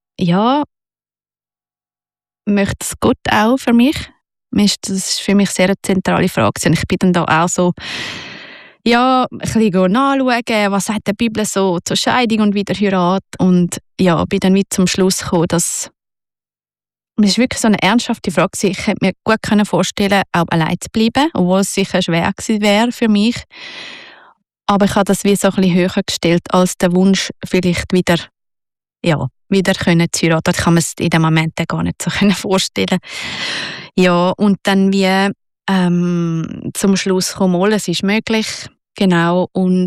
möchte es Gott auch für mich? Das ist für mich sehr eine zentrale Frage. Und ich bin dann da auch so, ein bisschen nachschauen, was sagt die Bibel so zur Scheidung und Wiederheirat. Und bin dann wieder zum Schluss gekommen, dass es wirklich so eine ernsthafte Frage war. Ich hätte mir gut vorstellen, auch allein zu bleiben, obwohl es sicher schwer gewesen wäre für mich. Aber ich habe das wie so ein bisschen höher gestellt als der Wunsch, vielleicht wieder können zu heiraten. Ich kann mir es in dem Moment gar nicht so vorstellen. Ja, und dann wie zum Schluss kommen, es ist möglich, genau, und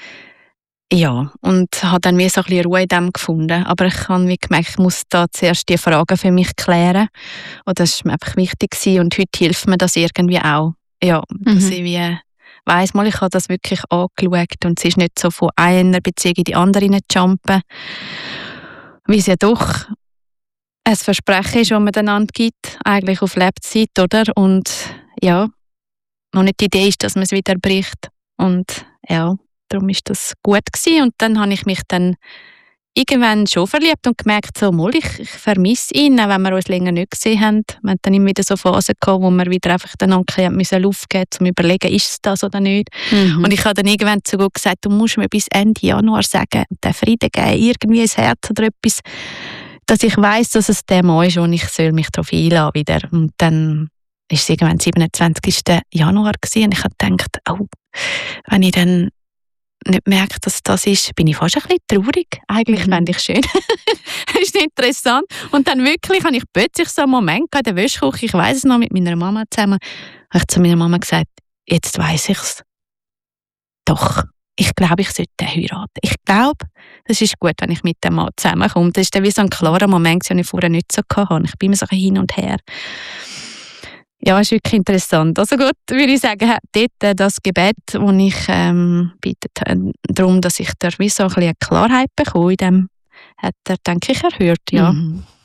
habe dann wie so ein bisschen Ruhe in dem gefunden. Aber ich habe wie gemerkt, ich muss da zuerst die Fragen für mich klären. Und das war mir einfach wichtig gewesen. Und heute hilft mir das irgendwie auch. Ja, dass ich wie weiss, ich habe das wirklich angeschaut und es ist nicht so von einer Beziehung in die andere jumpen, wie es ja doch ein Versprechen ist, das man einander gibt, eigentlich auf Lebzeit, oder? Und noch nicht die Idee ist, dass man es wieder bricht. Und darum ist das gut gewesen. Und dann habe ich mich dann irgendwann schon verliebt und gemerkt, ich vermisse ihn, auch wenn wir uns länger nicht gesehen haben. Wir hatten dann immer wieder so Phasen gehabt, wo wir wieder einfach den Anker Luft geben mussten, um zu überlegen, ist es das oder nicht. Und ich habe dann irgendwann zu Gott gesagt, du musst mir bis Ende Januar sagen, den Frieden geben, irgendwie ins Herz oder etwas, dass ich weiss, dass es der Mann ist und ich soll mich darauf einlassen wieder. Und dann war es irgendwann 27. Januar gewesen, und ich habe gedacht, wenn ich dann nicht merke, dass das ist, bin ich fast ein bisschen traurig. Eigentlich fände ich schön. Das ist interessant. Und dann wirklich habe ich plötzlich so einen Moment in der Wäschküche, ich weiss es noch, mit meiner Mama zusammen, habe ich zu meiner Mama gesagt, jetzt weiss ich es. Doch, ich glaube, ich sollte heiraten. Ich glaube, das ist gut, wenn ich mit dem Mann zusammenkomme. Das ist dann wie so ein klarer Moment, den ich vorher nicht so hatte. Ich bin immer so hin und her. Ja, ist wirklich interessant. Also gut, würde ich sagen, dort das Gebet, das ich bitte darum, dass ich da wie so ein bisschen Klarheit bekomme, in dem hat er, denke ich, erhört. Ja.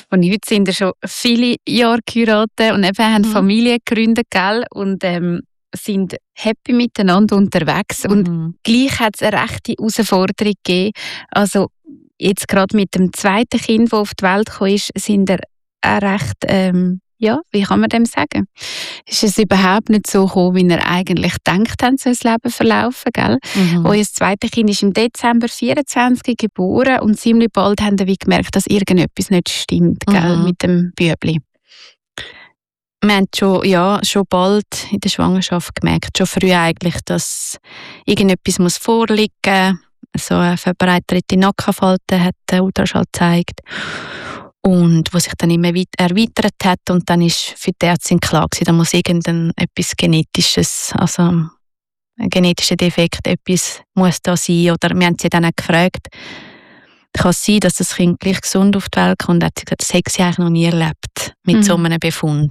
Und heute sind ja schon viele Jahre geheiratet und eben haben Familie gegründet, gell? Und sind happy miteinander unterwegs. Und gleich hat es eine rechte Herausforderung gegeben. Also jetzt gerade mit dem zweiten Kind, das auf die Welt gekommen ist, sind er auch recht, wie kann man dem sagen? Ist es überhaupt nicht so gekommen, wie er eigentlich gedacht hat, so ein Leben verlaufen, gell? Unser zweites Kind ist im Dezember 24 geboren und ziemlich bald haben wir gemerkt, dass irgendetwas nicht stimmt, gell, mit dem Bübli. Wir haben schon bald in der Schwangerschaft gemerkt, schon früh eigentlich, dass irgendetwas vorliegen muss. So eine verbreiterte Nackenfalte hat der Ultraschall gezeigt. Und wo sich dann immer erweitert hat. Und dann ist für die Ärztin klar gewesen, da muss etwas Genetisches, also ein genetischer Defekt, etwas muss da sein. Oder wir haben sie dann auch gefragt, kann es sein, dass das Kind gleich gesund auf die Welt kommt? Und hat sie gesagt, das hätte sie eigentlich noch nie erlebt mit so einem Befund.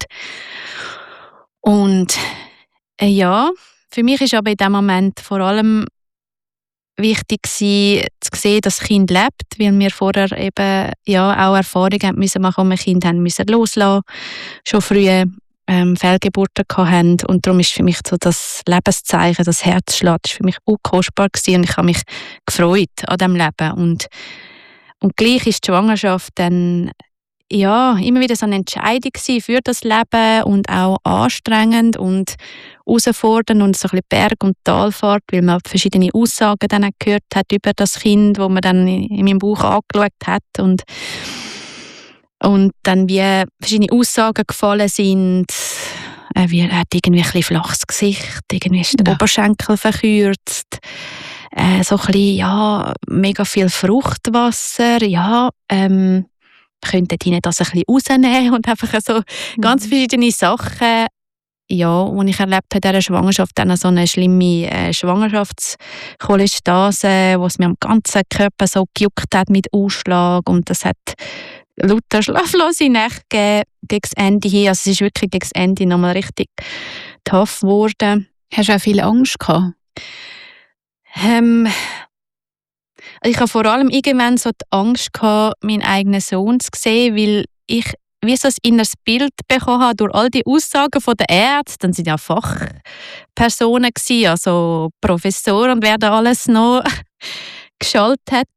Und für mich ist aber in dem Moment vor allem wichtig war, zu sehen, dass das Kind lebt, weil wir vorher eben auch Erfahrungen machen mussten, wo wir Kind haben müssen loslassen, schon früh Fehlgeburten hatten. Und darum ist für mich so das Lebenszeichen, das Herzschlag, das war für mich unkostbar gewesen. Und ich habe mich gefreut an diesem Leben. Und gleich ist die Schwangerschaft dann immer wieder so eine Entscheidung für das Leben und auch anstrengend und herausfordernd und so ein bisschen Berg- und Talfahrt, weil man verschiedene Aussagen dann gehört hat über das Kind, wo man dann in meinem Bauch angeschaut hat und dann wie verschiedene Aussagen gefallen sind. Er hat irgendwie ein bisschen flaches Gesicht, irgendwie ist der Oberschenkel verkürzt, so ein bisschen, mega viel Fruchtwasser, könnten die nicht das ein bisschen rausnehmen und einfach so ganz verschiedene Sachen, die ich erlebt habe in dieser Schwangerschaft, dann so eine schlimme Schwangerschaftscholestase, wo es mir am ganzen Körper so gejuckt hat mit Ausschlag und das hat lauter schlaflose Nächte gegeben, gegen das Ende hin. Also es ist wirklich gegen das Ende nochmal richtig tough geworden. Hast du auch viel Angst gehabt? Ich habe vor allem irgendwann so die Angst gehabt, meinen eigenen Sohn zu sehen, weil ich wie so ein inneres Bild bekommen habe durch all die Aussagen der Ärzte. Dann sind ja Fachpersonen gewesen, also Professoren und wer da alles noch geschaltet hat.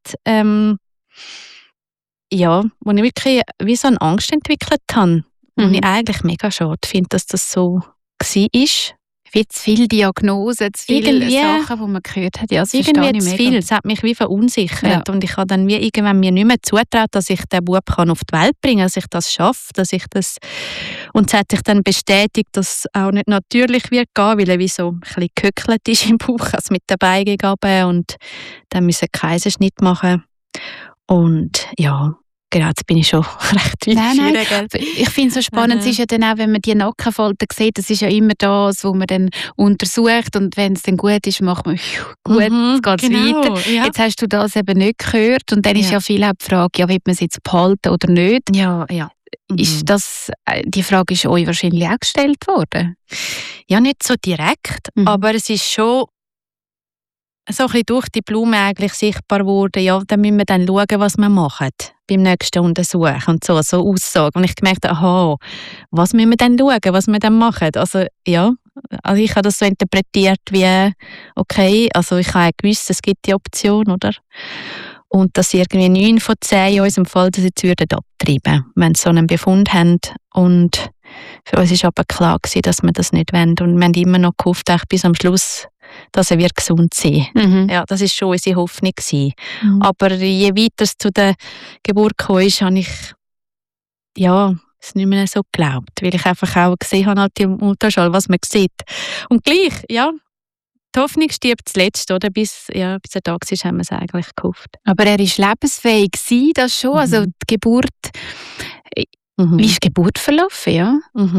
Wo ich wirklich wie so eine Angst entwickelt habe. Und ich eigentlich mega schade finde, dass das so war. Wie zu viele Diagnosen, zu viele Sachen, die man gehört hat. Ja, das irgendwie zu viel. Es hat mich wie verunsichert. Ja. Und ich habe dann wie irgendwann mir nicht mehr zutraut, dass ich den Bub auf die Welt bringen kann, dass ich das schaffe, dass ich das... Und es hat sich dann bestätigt, dass es auch nicht natürlich wird gehen, weil er wie so ein bisschen gehöckelt ist im Bauch, also mit den Beinen gegeben und dann müssen einen Kaiserschnitt machen. Und genau, jetzt bin ich schon recht weit. Nein. Ich finde es so spannend, es ist ja dann auch, wenn man die Nackenfalten sieht, das ist ja immer das, was man dann untersucht und wenn es dann gut ist, macht man gut, jetzt geht es weiter. Ja. Jetzt hast du das eben nicht gehört und dann ist ja viel auch die Frage, will man es jetzt behalten oder nicht? Ja. Ist das, die Frage ist euch wahrscheinlich auch gestellt worden? Ja, nicht so direkt, aber es ist schon so ein bisschen durch die Blume eigentlich sichtbar geworden. Ja, dann müssen wir dann schauen, was wir machen beim nächsten Untersuch und so Aussagen. Und ich gemerkt, was müssen wir dann schauen, was wir dann machen? Also ich habe das so interpretiert wie, okay, also ich habe gewusst, es gibt die Option, oder? Und dass irgendwie 9 von 10 in unserem Fall das jetzt würden abtreiben, wenn sie so einen Befund haben. Und für uns war aber klar gewesen, dass wir das nicht wollen. Und wir haben immer noch gehofft, bis am Schluss, dass er wird gesund sein. Ja, das war schon unsere Hoffnung gewesen. Aber je weiter es zu der Geburt kam, habe ich es nicht mehr so geglaubt, weil ich einfach auch gesehen habe, halt im Ultraschall, was man sieht. Und gleich, die Hoffnung stirbt zuletzt, oder? Bis er da war, haben wir es eigentlich gehofft. Aber er war lebensfähig gewesen, das schon. Also die Geburt, wie ist die Geburt verlaufen, ja?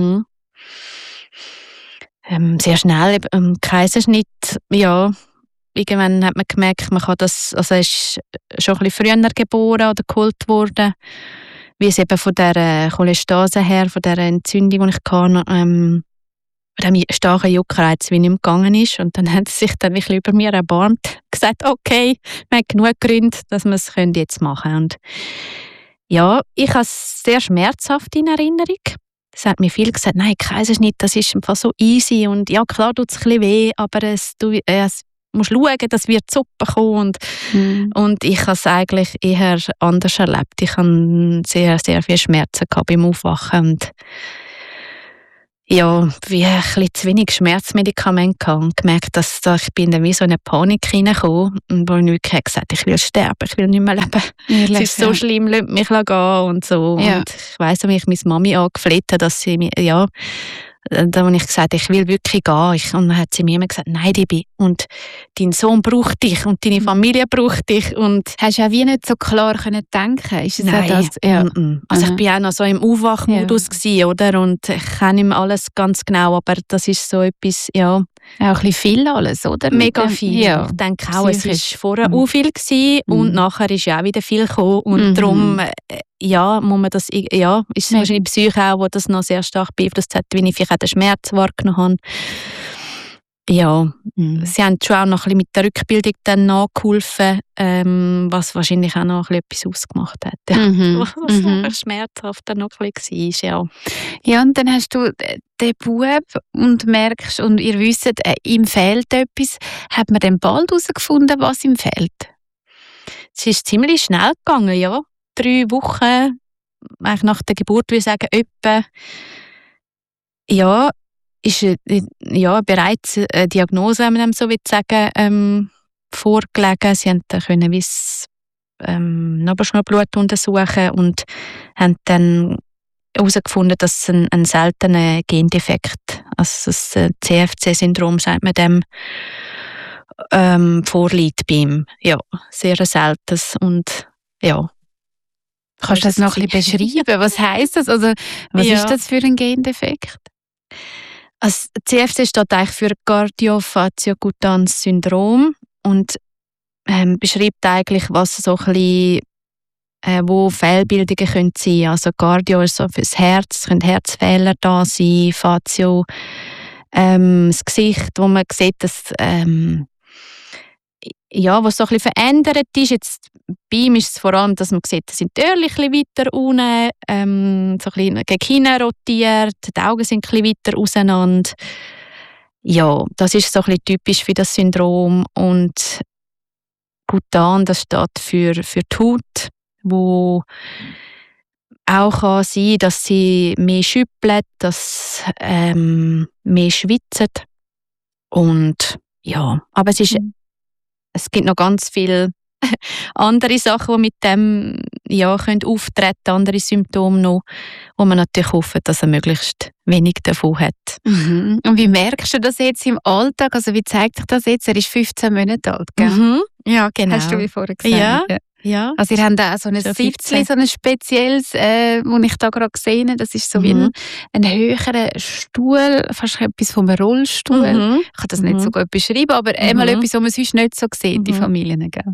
Sehr schnell, Kaiserschnitt, irgendwann hat man gemerkt, man kann das, also er ist schon ein bisschen früher geboren oder geholt worden, wie es eben von der Cholestase her, von der Entzündung, die ich hatte, von dem starken Juckreiz, wie nicht mehr gegangen ist. Und dann hat sie sich dann wirklich über mir erbarmt, gesagt, okay, wir haben genug Gründe, dass wir es jetzt machen können. Und Ja, ich habe es sehr schmerzhaft in Erinnerung. Es hat mir viel gesagt, nein, Kaiserschnitt, das ist einfach so easy und ja, klar tut es ein bisschen weh, aber es musst schauen, dass wir die Suppe kommen und ich habe es eigentlich eher anders erlebt. Ich hatte sehr, sehr viel Schmerzen beim Aufwachen und ja, wie ein bisschen zu wenig Schmerzmedikamente gehabt und gemerkt, dass ich bin dann wie so in eine Panik hineingekommen und wo ich wirklich gesagt habe, ich will sterben, ich will nicht mehr leben. Es ist so schlimm, lasst mich gehen und so. Ja. Und ich weiss, wie ich meine Mami angefleht habe, dass sie mir, ja, da habe ich gesagt, ich will wirklich gehen. Und dann hat sie mir immer gesagt, nein, Debbie, und dein Sohn braucht dich und deine Familie braucht dich. Und hast du auch wie nicht so klar können denken? Ist es nein, das? Ja. Also ich war auch noch so im Aufwachmodus gewesen, oder? Und ich kenne nicht mehr alles ganz genau, aber das ist so etwas, ja. Auch ein bisschen viel alles, oder? Mega viel. Ja. Ich denke auch, es war vorher auch viel gewesen, und nachher ist ja auch wieder viel gekommen. Und darum, ja, muss man das, ja, ist es wahrscheinlich die Psyche auch, die das noch sehr stark beeinflusst hat, wie ich vielleicht auch den Schmerz wahrgenommen habe. Ja, sie haben schon auch noch ein bisschen mit der Rückbildung dann nachgeholfen, was wahrscheinlich auch noch ein bisschen etwas ausgemacht hat. Ja. Was schmerzhaft dann noch ein bisschen war, ja. Ja, und dann hast du den Bub und merkst, und ihr wisst, ihm fehlt etwas. Hat man dann bald herausgefunden, was ihm fehlt? Es ist ziemlich schnell gegangen, ja. 3 Wochen, eigentlich nach der Geburt, würde ich sagen, etwa. Ja, ist ja bereits eine Diagnose, wenn man so sagen, vorgelegen. Sie können Nabelschnurblut untersuchen und haben dann herausgefunden, dass es ein seltener Gendefekt, also das CFC-Syndrom, sagt man dem, vorliegt bei ihm. Ja, sehr seltenes und ja. Kannst du das noch ein bisschen beschreiben? Was heisst das? Also, was ist das für ein Gendefekt? Also, CFC steht eigentlich für Cardiovaskulars Syndrom und beschreibt eigentlich, was so ein bisschen, wo Fehlbildungen können sein. Also Cardio ist so fürs Herz, es können Herzfehler da sein, Fatio, das Gesicht, wo man sieht, dass ja, was so ein bisschen verändert ist. Jetzt bei ihm ist es vor allem, dass man sieht, dass sind die Öhrchen ein bisschen weiter unten, so ein bisschen gegen hinten rotiert, die Augen sind ein bisschen weiter auseinander. Ja, das ist so ein bisschen typisch für das Syndrom. Und Gutan, das steht für die Haut, wo auch kann sein, dass sie mehr schüppelt, dass mehr schwitzt. Und ja, aber es gibt noch ganz viele andere Sachen, die mit dem können auftreten, andere Symptome noch, wo man natürlich hofft, dass er möglichst wenig davon hat. Und wie merkst du das jetzt im Alltag? Also wie zeigt sich das jetzt? Er ist 15 Monate alt, gell? Ja, genau. Hast du wie vorher gesagt? Ja. Also ihr habt auch so ein Sitzchen, so ein spezielles, das ich da gerade gesehen habe. Das ist so wie ein höherer Stuhl, fast etwas vom Rollstuhl. Ich kann das nicht so gut beschreiben, aber einmal etwas, was man sonst nicht so sieht, die Familien. Gell?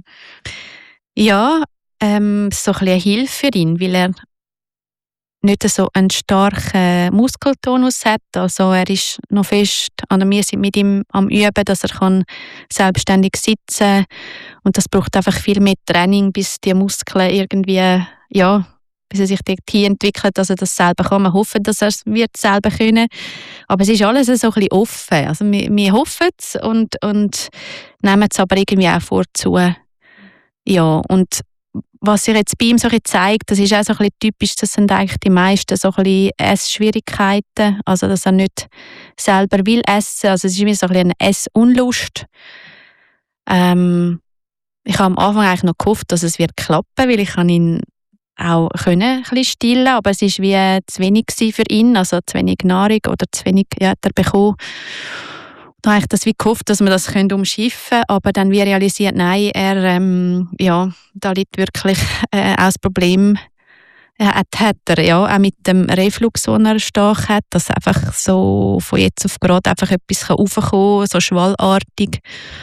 Ja, so ein bisschen eine Hilfe für ihn, weil er nicht so einen starken Muskeltonus hat. Also er ist noch fest, wir sind mit ihm am Üben, dass er selbstständig sitzen kann. Und das braucht einfach viel mehr Training, bis die Muskeln irgendwie, bis er sich dorthin entwickelt, dass er das selber kann. Wir hoffen, dass er es wird selber können. Aber es ist alles so ein bisschen offen. Also wir hoffen es und nehmen es aber irgendwie auch vorzu. Ja, und was sich jetzt bei ihm so ein bisschen zeigt, das ist auch so ein bisschen typisch, das sind eigentlich die meisten so ein bisschen Essschwierigkeiten, also dass er nicht selber will essen, also es ist immer so ein bisschen eine Essunlust. Ich habe am Anfang eigentlich noch gehofft, dass es wird klappen, weil ich kann ihn auch ein bisschen stillen, aber es ist wie zu wenig für ihn, also zu wenig Nahrung oder zu wenig hat er bekommen. Da habe ich das wie gehofft, dass wir das umschiffen können, aber dann wie realisiert, nein, da liegt wirklich auch das Problem, hat er auch mit dem Reflux, den er stark hat, dass einfach so von jetzt auf gerade einfach etwas raufkommen kann, so schwallartig.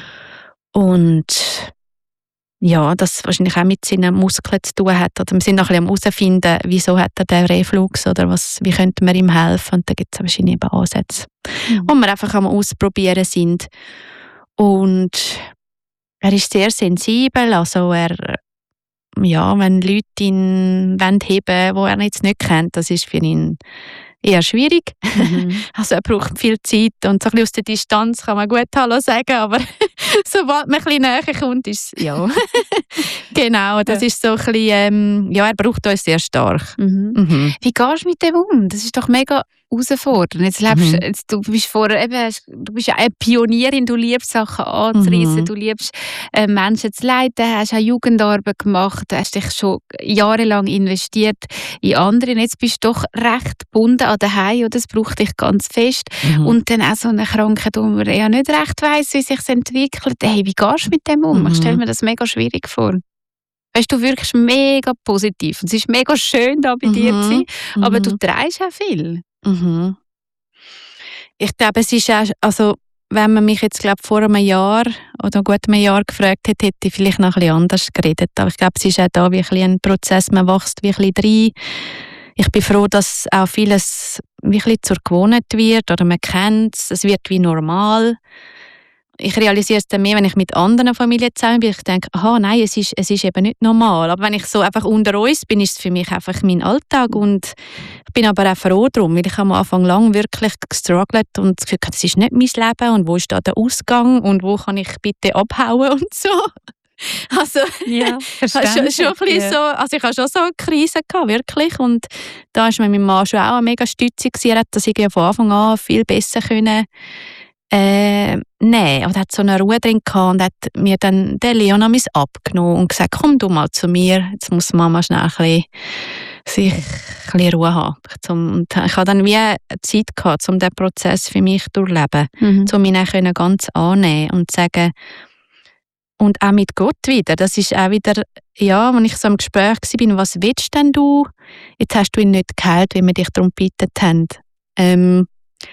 Und ja, das wahrscheinlich auch mit seinen Muskeln zu tun hat. Oder wir sind noch ein bisschen am herausfinden, wieso hat er den Reflux oder wie könnte man ihm helfen. Und da gibt es wahrscheinlich eben Ansätze, wo wir einfach am Ausprobieren sind. Und er ist sehr sensibel, also er wenn Leute ihn heben wollen, die er jetzt nicht kennt, das ist für ihn eher schwierig. Also er braucht viel Zeit und so ein bisschen aus der Distanz kann man gut Hallo sagen, aber sobald man ein bisschen näher kommt, ist es, ja. Genau, das ist so ein bisschen, er braucht uns sehr stark. Wie gehst du mit dem um? Das ist doch mega herausfordernd. Du bist du bist ja eine Pionierin, du liebst Sachen anzureissen, du liebst Menschen zu leiten, hast auch Jugendarbeit gemacht, hast dich schon jahrelang investiert in andere. Und jetzt bist du doch recht gebunden an daheim und das braucht dich ganz fest. Und dann auch so eine Krankheit, wo man ja nicht recht weiss, wie sich entwickelt. Hey, wie gehst du mit dem um? Ich stelle mir das mega schwierig vor. Weißt du, wirkst mega positiv. Und es ist mega schön, da bei dir zu sein, aber du trägst auch viel. Ich glaube, es ist auch, also wenn man mich jetzt vor einem Jahr oder gut einem Jahr gefragt hätte, hätte ich vielleicht noch ein bisschen anders geredet. Aber ich glaube, es ist auch da wie ein Prozess, man wächst wie ein bisschen rein. Ich bin froh, dass auch vieles wie ein bisschen zur Gewohnheit wird oder man kennt es wird wie normal. Ich realisiere es dann mehr, wenn ich mit anderen Familien zusammen bin. Ich denke, nein, es ist eben nicht normal. Aber wenn ich so einfach unter uns bin, ist es für mich einfach mein Alltag. Und ich bin aber auch froh darum, weil ich am Anfang lang wirklich gestruggelt und das Gefühl hatte, das ist nicht mein Leben und wo ist da der Ausgang und wo kann ich bitte abhauen und so. Also, ja, schon ein bisschen so, also ich hatte schon so eine Krise gehabt, wirklich. Und da war mein Mann schon auch mega stützig. Er hat das irgendwie von Anfang an viel besser können. Nein, aber er hat so eine Ruhe drin gehabt und hat mir dann den Leon abgenommen und gesagt, komm du mal zu mir, jetzt muss Mama schnell ein bisschen Ruhe haben. Und ich hatte dann wie Zeit gehabt, um diesen Prozess für mich zu durchleben, um ihn ganz annehmen und sagen, und auch mit Gott wieder, das ist auch wieder, ja, wenn ich so im Gespräch war, was willst denn du? Jetzt hast du ihn nicht geheilt, wie wir dich darum gebeten haben.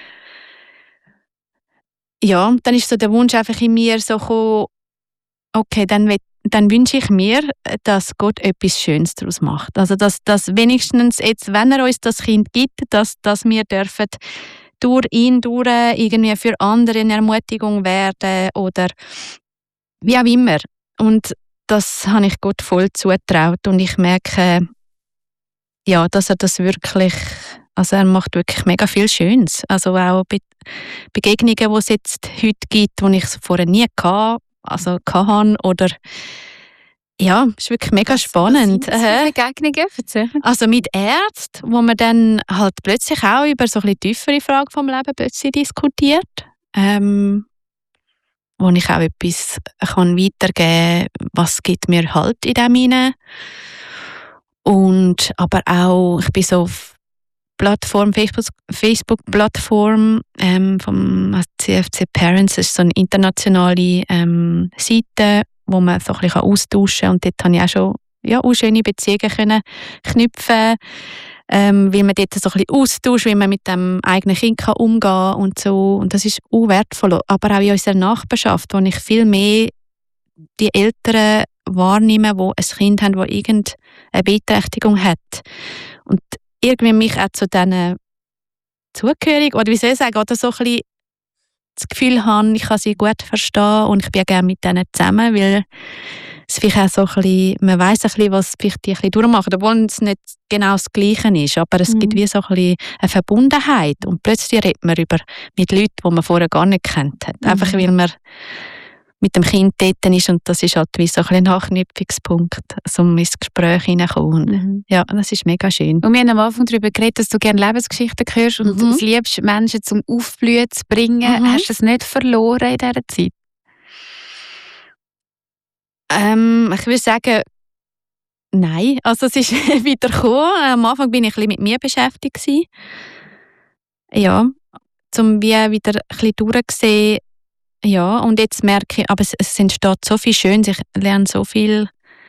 Ja, dann ist so der Wunsch einfach in mir so gekommen, okay, dann wünsche ich mir, dass Gott etwas Schönes daraus macht. Also, dass wenigstens jetzt, wenn er uns das Kind gibt, dass wir dürfen durch ihn irgendwie für andere eine Ermutigung werden oder wie auch immer. Und das habe ich Gott voll zugetraut und ich merke, ja, dass er das wirklich, also er macht wirklich mega viel Schönes. Also auch Begegnungen, die es jetzt heute gibt, die ich vorher nie hatte, oder ja, ist wirklich mega spannend. Begegnungen? Also mit Ärzten, wo man dann halt plötzlich auch über so ein bisschen tiefere Fragen vom Leben plötzlich diskutiert. Wo ich auch etwas kann weitergeben kann, was gibt mir Halt in dem hinein. Und aber auch, ich bin so auf Facebook-Plattform vom CFC Parents, das ist so eine internationale Seite, wo man so ein bisschen austauschen kann. Und dort habe ich auch schon auch schöne Beziehungen können knüpfen, weil man dort so ein bisschen austauscht, wie man mit dem eigenen Kind kann umgehen kann und so. Und das ist auch wertvoll. Aber auch in unserer Nachbarschaft, wo ich viel mehr die Eltern wahrnehme, die ein Kind haben, das irgendeine Beeinträchtigung hat. Und irgendwie mich auch zu diesen zugehörig, oder wie soll ich sagen, oder so ein bisschen das Gefühl habe, ich kann sie gut verstehen und ich bin gerne mit denen zusammen, weil es vielleicht auch so ein bisschen, man weiss ein bisschen, was vielleicht die ein bisschen durchmachen, obwohl es nicht genau das Gleiche ist, aber es gibt wie so ein bisschen eine Verbundenheit und plötzlich redet man mit Leuten, die man vorher gar nicht kennt hat. Einfach weil man mit dem Kind dort ist und das ist halt wie so ein Anknüpfungspunkt, um ins Gespräch hineinzukommen. Ja, das ist mega schön. Und wir haben am Anfang darüber geredet, dass du gerne Lebensgeschichten hörst und es liebst, Menschen zum Aufblühen zu bringen. Hast du es nicht verloren in dieser Zeit? Ich würde sagen, nein. Also es ist wieder gekommen. Am Anfang bin ich ein bisschen mit mir beschäftigt gewesen. Ja, um wie wieder ein bisschen durchzusehen. Ja, und jetzt merke ich, aber es entsteht so viel Schönes. Ich lerne so viel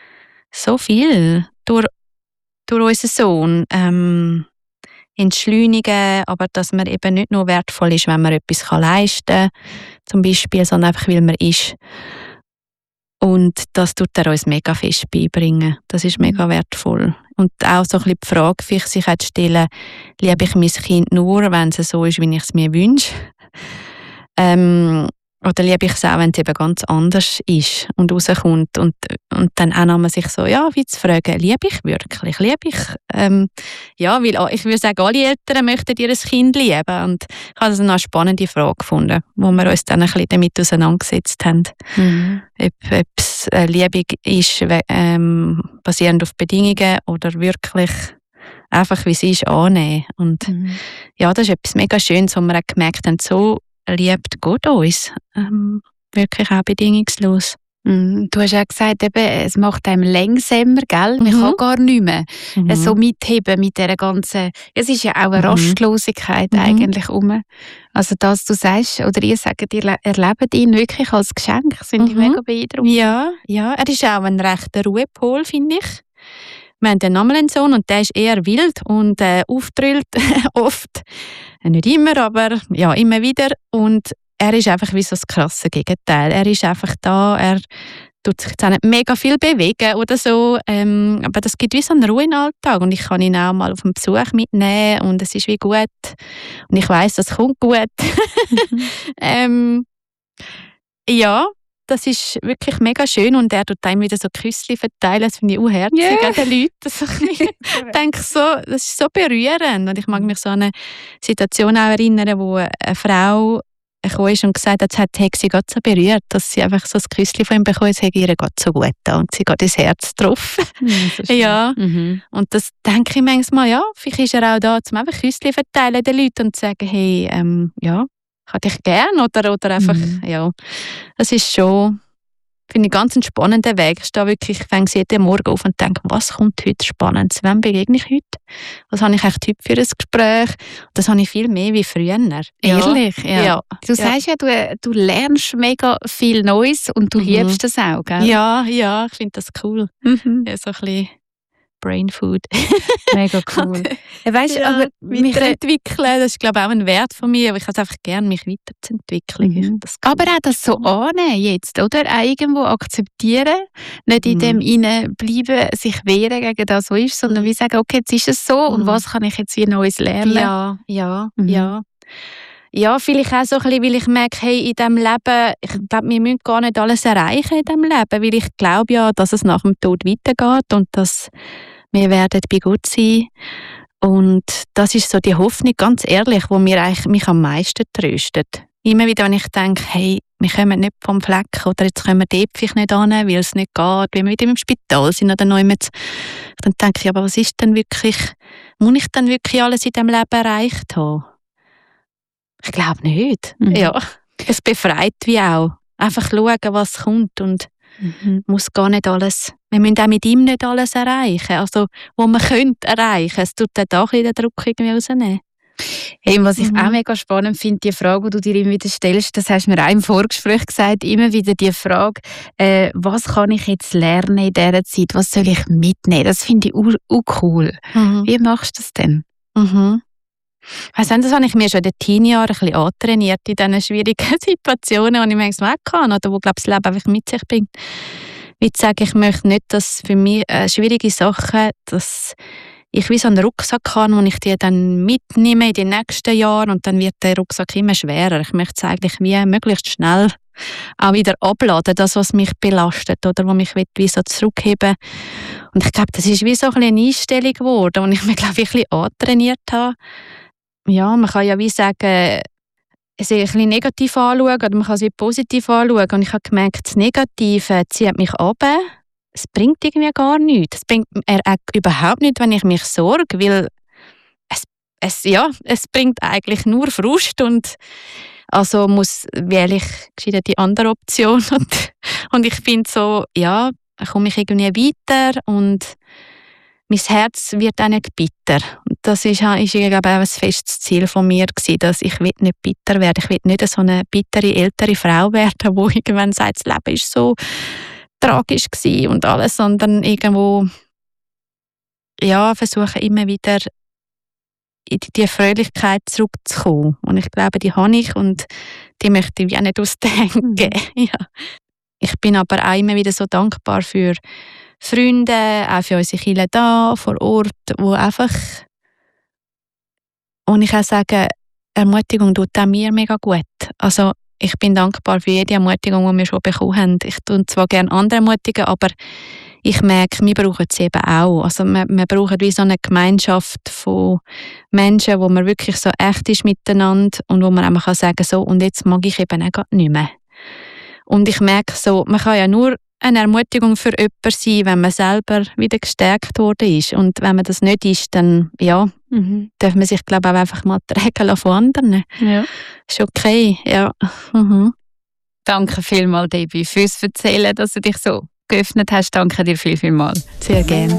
durch unseren Sohn. Entschleunigen, aber dass man eben nicht nur wertvoll ist, wenn man etwas leisten kann, zum Beispiel, sondern einfach, weil man ist. Und das tut er uns mega fest beibringen. Das ist mega wertvoll. Und auch so ein bisschen die Frage für sich zu stellen, liebe ich mein Kind nur, wenn es so ist, wie ich es mir wünsche? Oder liebe ich es auch, wenn es eben ganz anders ist und rauskommt und dann auch nochmal sich so, ja, wie zu fragen, liebe ich wirklich? Liebe ich? Ja, weil ich würde sagen, alle Eltern möchten ihr Kind lieben. Und ich habe also noch eine spannende Frage gefunden, wo wir uns dann ein bisschen damit auseinandergesetzt haben. Ob es Liebe ist, basierend auf Bedingungen oder wirklich einfach, wie sie ist, annehmen. Und ja, das ist etwas mega Schönes, wo wir auch gemerkt haben, so liebt Gott uns. Wirklich auch bedingungslos. Du hast ja gesagt, eben, es macht einem langsamer, gell? Man kann gar nicht mehr so mitheben mit dieser ganzen... Es ist ja auch eine Rastlosigkeit eigentlich Also das, du sagst, oder ihr sagt, ihr erlebt ihn wirklich als Geschenk. Das finde ich mega beeindruckend. Ja, er ist auch ein rechter Ruhepol, finde ich. Wir haben dann nochmal einen Sohn und der ist eher wild und auftrüllt oft. Nicht immer, aber ja, immer wieder. Und er ist einfach wie so das krasse Gegenteil. Er ist einfach da, er tut sich jetzt auch nicht mega viel bewegen oder so. Aber das gibt wie so eine Ruhe im Alltag. Und ich kann ihn auch mal auf einen Besuch mitnehmen und es ist wie gut. Und ich weiss, das kommt gut. Ja. Das ist wirklich mega schön und er tut einem wieder so Küsschen verteilen, das finde ich auch herzig an den Leuten. Ich denke so, das ist so berührend und ich mag mich so an eine Situation auch erinnern, wo eine Frau gekommen ist und gesagt hat, sie Gott so berührt, dass sie einfach so ein Küsschen von ihm bekommen, es hat ihr Gott so gut da und sie geht ins Herz drauf. Ja. Und das denke ich manchmal, ja, vielleicht ist er auch da, um einfach Küsschen verteilen den Leuten und zu sagen, hey, ja, ich habe dich gern oder einfach, ja, das ist schon, finde ich, ganz ein spannender Weg. Ich stehe wirklich, ich fange jeden Morgen auf und denke, was kommt heute Spannendes? Wem begegne ich heute? Was habe ich echt heute für ein Gespräch? Das habe ich viel mehr wie früher. Ehrlich? Ja. Du sagst ja, du lernst mega viel Neues und du liebst das auch, gell? Ja, ich finde das cool. Ja, so ein bisschen Brain Food. Mega cool. Weißt du, aber weiterentwickeln, das ist, glaube ich, auch ein Wert von mir, aber ich habe es einfach gerne, mich weiterzuentwickeln. Aber auch das so annehmen jetzt, oder? Auch irgendwo akzeptieren, nicht in dem bleiben, sich wehren gegen das, was ist, sondern wie sagen, okay, jetzt ist es so und was kann ich jetzt wie Neues lernen? Ja. Ja, vielleicht auch so ein bisschen, weil ich merke, hey, in diesem Leben, ich glaube, wir müssen gar nicht alles erreichen in diesem Leben, weil ich glaube ja, dass es nach dem Tod weitergeht und dass wir werden bei Gott sein. Und das ist so die Hoffnung, ganz ehrlich, die mich am meisten tröstet. Immer wieder, wenn ich denke, hey, wir kommen nicht vom Fleck oder jetzt können wir dort vielleicht nicht hin, weil es nicht geht, weil wir wieder im Spital sind oder noch immer. Dann denke ich, aber was ist denn wirklich, muss ich denn wirklich alles in diesem Leben erreicht haben? Ich glaube nicht. Ja, es befreit wie auch. Einfach schauen, was kommt und muss gar nicht alles. Wir müssen auch mit ihm nicht alles erreichen. Also, was man könnte erreichen. Es tut dann auch den Druck irgendwie rausnehmen. Hey, was ich auch mega spannend finde, die Frage, die du dir immer wieder stellst, das hast du mir auch im Vorgespräch gesagt, immer wieder die Frage, was kann ich jetzt lernen in dieser Zeit? Was soll ich mitnehmen? Das finde ich auch cool. Wie machst du das denn? Also, das habe ich mir schon in den Teenjahren ein bisschen antrainiert, in diesen schwierigen Situationen, die ich manchmal auch kann, oder wo, glaube ich, das Leben einfach mit sich bringt. Wie zu sagen, ich möchte nicht, dass für mich schwierige Sachen, dass ich wie so einen Rucksack habe, wo ich die dann mitnehme in die nächsten Jahre und dann wird der Rucksack immer schwerer. Ich möchte es eigentlich wie möglichst schnell auch wieder abladen, das, was mich belastet oder wo mich wie so zurückheben. Und ich glaube, das ist wie so eine Einstellung geworden, die ich mir, glaube ich, ein bisschen antrainiert habe. Ja, man kann ja wie sagen, es ein bisschen negativ anschauen oder man kann es wie positiv anschauen. Und ich habe gemerkt, das Negative zieht mich runter. Es bringt irgendwie gar nichts. Es bringt überhaupt nichts, wenn ich mich sorge, weil es bringt eigentlich nur Frust und also wähle ich gescheiter die andere Option. Und ich finde so, ja, da komme ich irgendwie weiter und mein Herz wird auch nicht bitter. Das ist glaube ich, auch ein festes Ziel von mir gewesen, dass ich nicht bitter werde. Ich will nicht so eine bittere, ältere Frau werden, die irgendwann sagt, das Leben ist so tragisch gewesen und alles, sondern irgendwo versuche immer wieder in die Fröhlichkeit zurückzukommen. Und ich glaube, die habe ich und die möchte ich auch nicht ausdenken. Ja. Ich bin aber auch immer wieder so dankbar für Freunde, auch für unsere Kirche da vor Ort, wo einfach, und ich auch sage, Ermutigung tut auch mir mega gut. Also ich bin dankbar für jede Ermutigung, die wir schon bekommen haben. Ich tue zwar gerne andere ermutigen, aber ich merke, wir brauchen sie eben auch. Also wir brauchen wie so eine Gemeinschaft von Menschen, wo man wirklich so echt ist miteinander und wo man einfach kann sagen, so, und jetzt mag ich eben auch nicht mehr. Und ich merke so, man kann ja nur eine Ermutigung für jemanden sein, wenn man selber wieder gestärkt worden ist. Und wenn man das nicht ist, dann darf man sich, glaube ich, auch einfach mal tragen lassen von anderen. Ja. Ist okay, ja. Danke vielmals, Debbie, fürs Erzählen, dass du dich so geöffnet hast. Danke dir vielmals. Sehr gerne.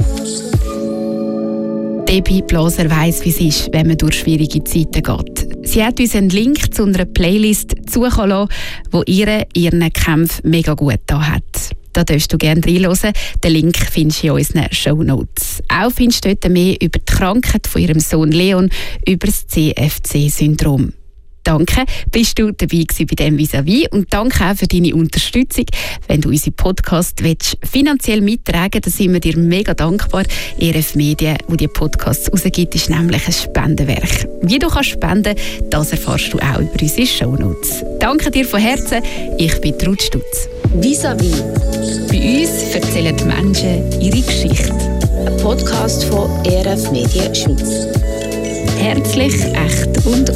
Debbie Blaser weiss, wie es ist, wenn man durch schwierige Zeiten geht. Sie hat uns einen Link zu einer Playlist zukommen lassen, die ihren Kämpfen mega gut getan hat. Da darfst du gerne reinhören. Den Link findest du in unseren Shownotes. Auch findest du dort mehr über die Krankheit von ihrem Sohn Leon, über das CFC-Syndrom. Danke, bist du dabei gewesen bei dem Vis-à-vis und danke auch für deine Unterstützung. Wenn du unseren Podcast finanziell mittragen willst, dann sind wir dir mega dankbar. ERF Medien, wo die Podcasts rausgibt, ist nämlich ein Spendenwerk. Wie du kannst spenden, das erfährst du auch über unsere Shownotes. Danke dir von Herzen, ich bin Ruth Stutz. Vis-à-vis. Bei uns erzählen die Menschen ihre Geschichte. Ein Podcast von ERF Medien Schweiz. Herzlich, echt und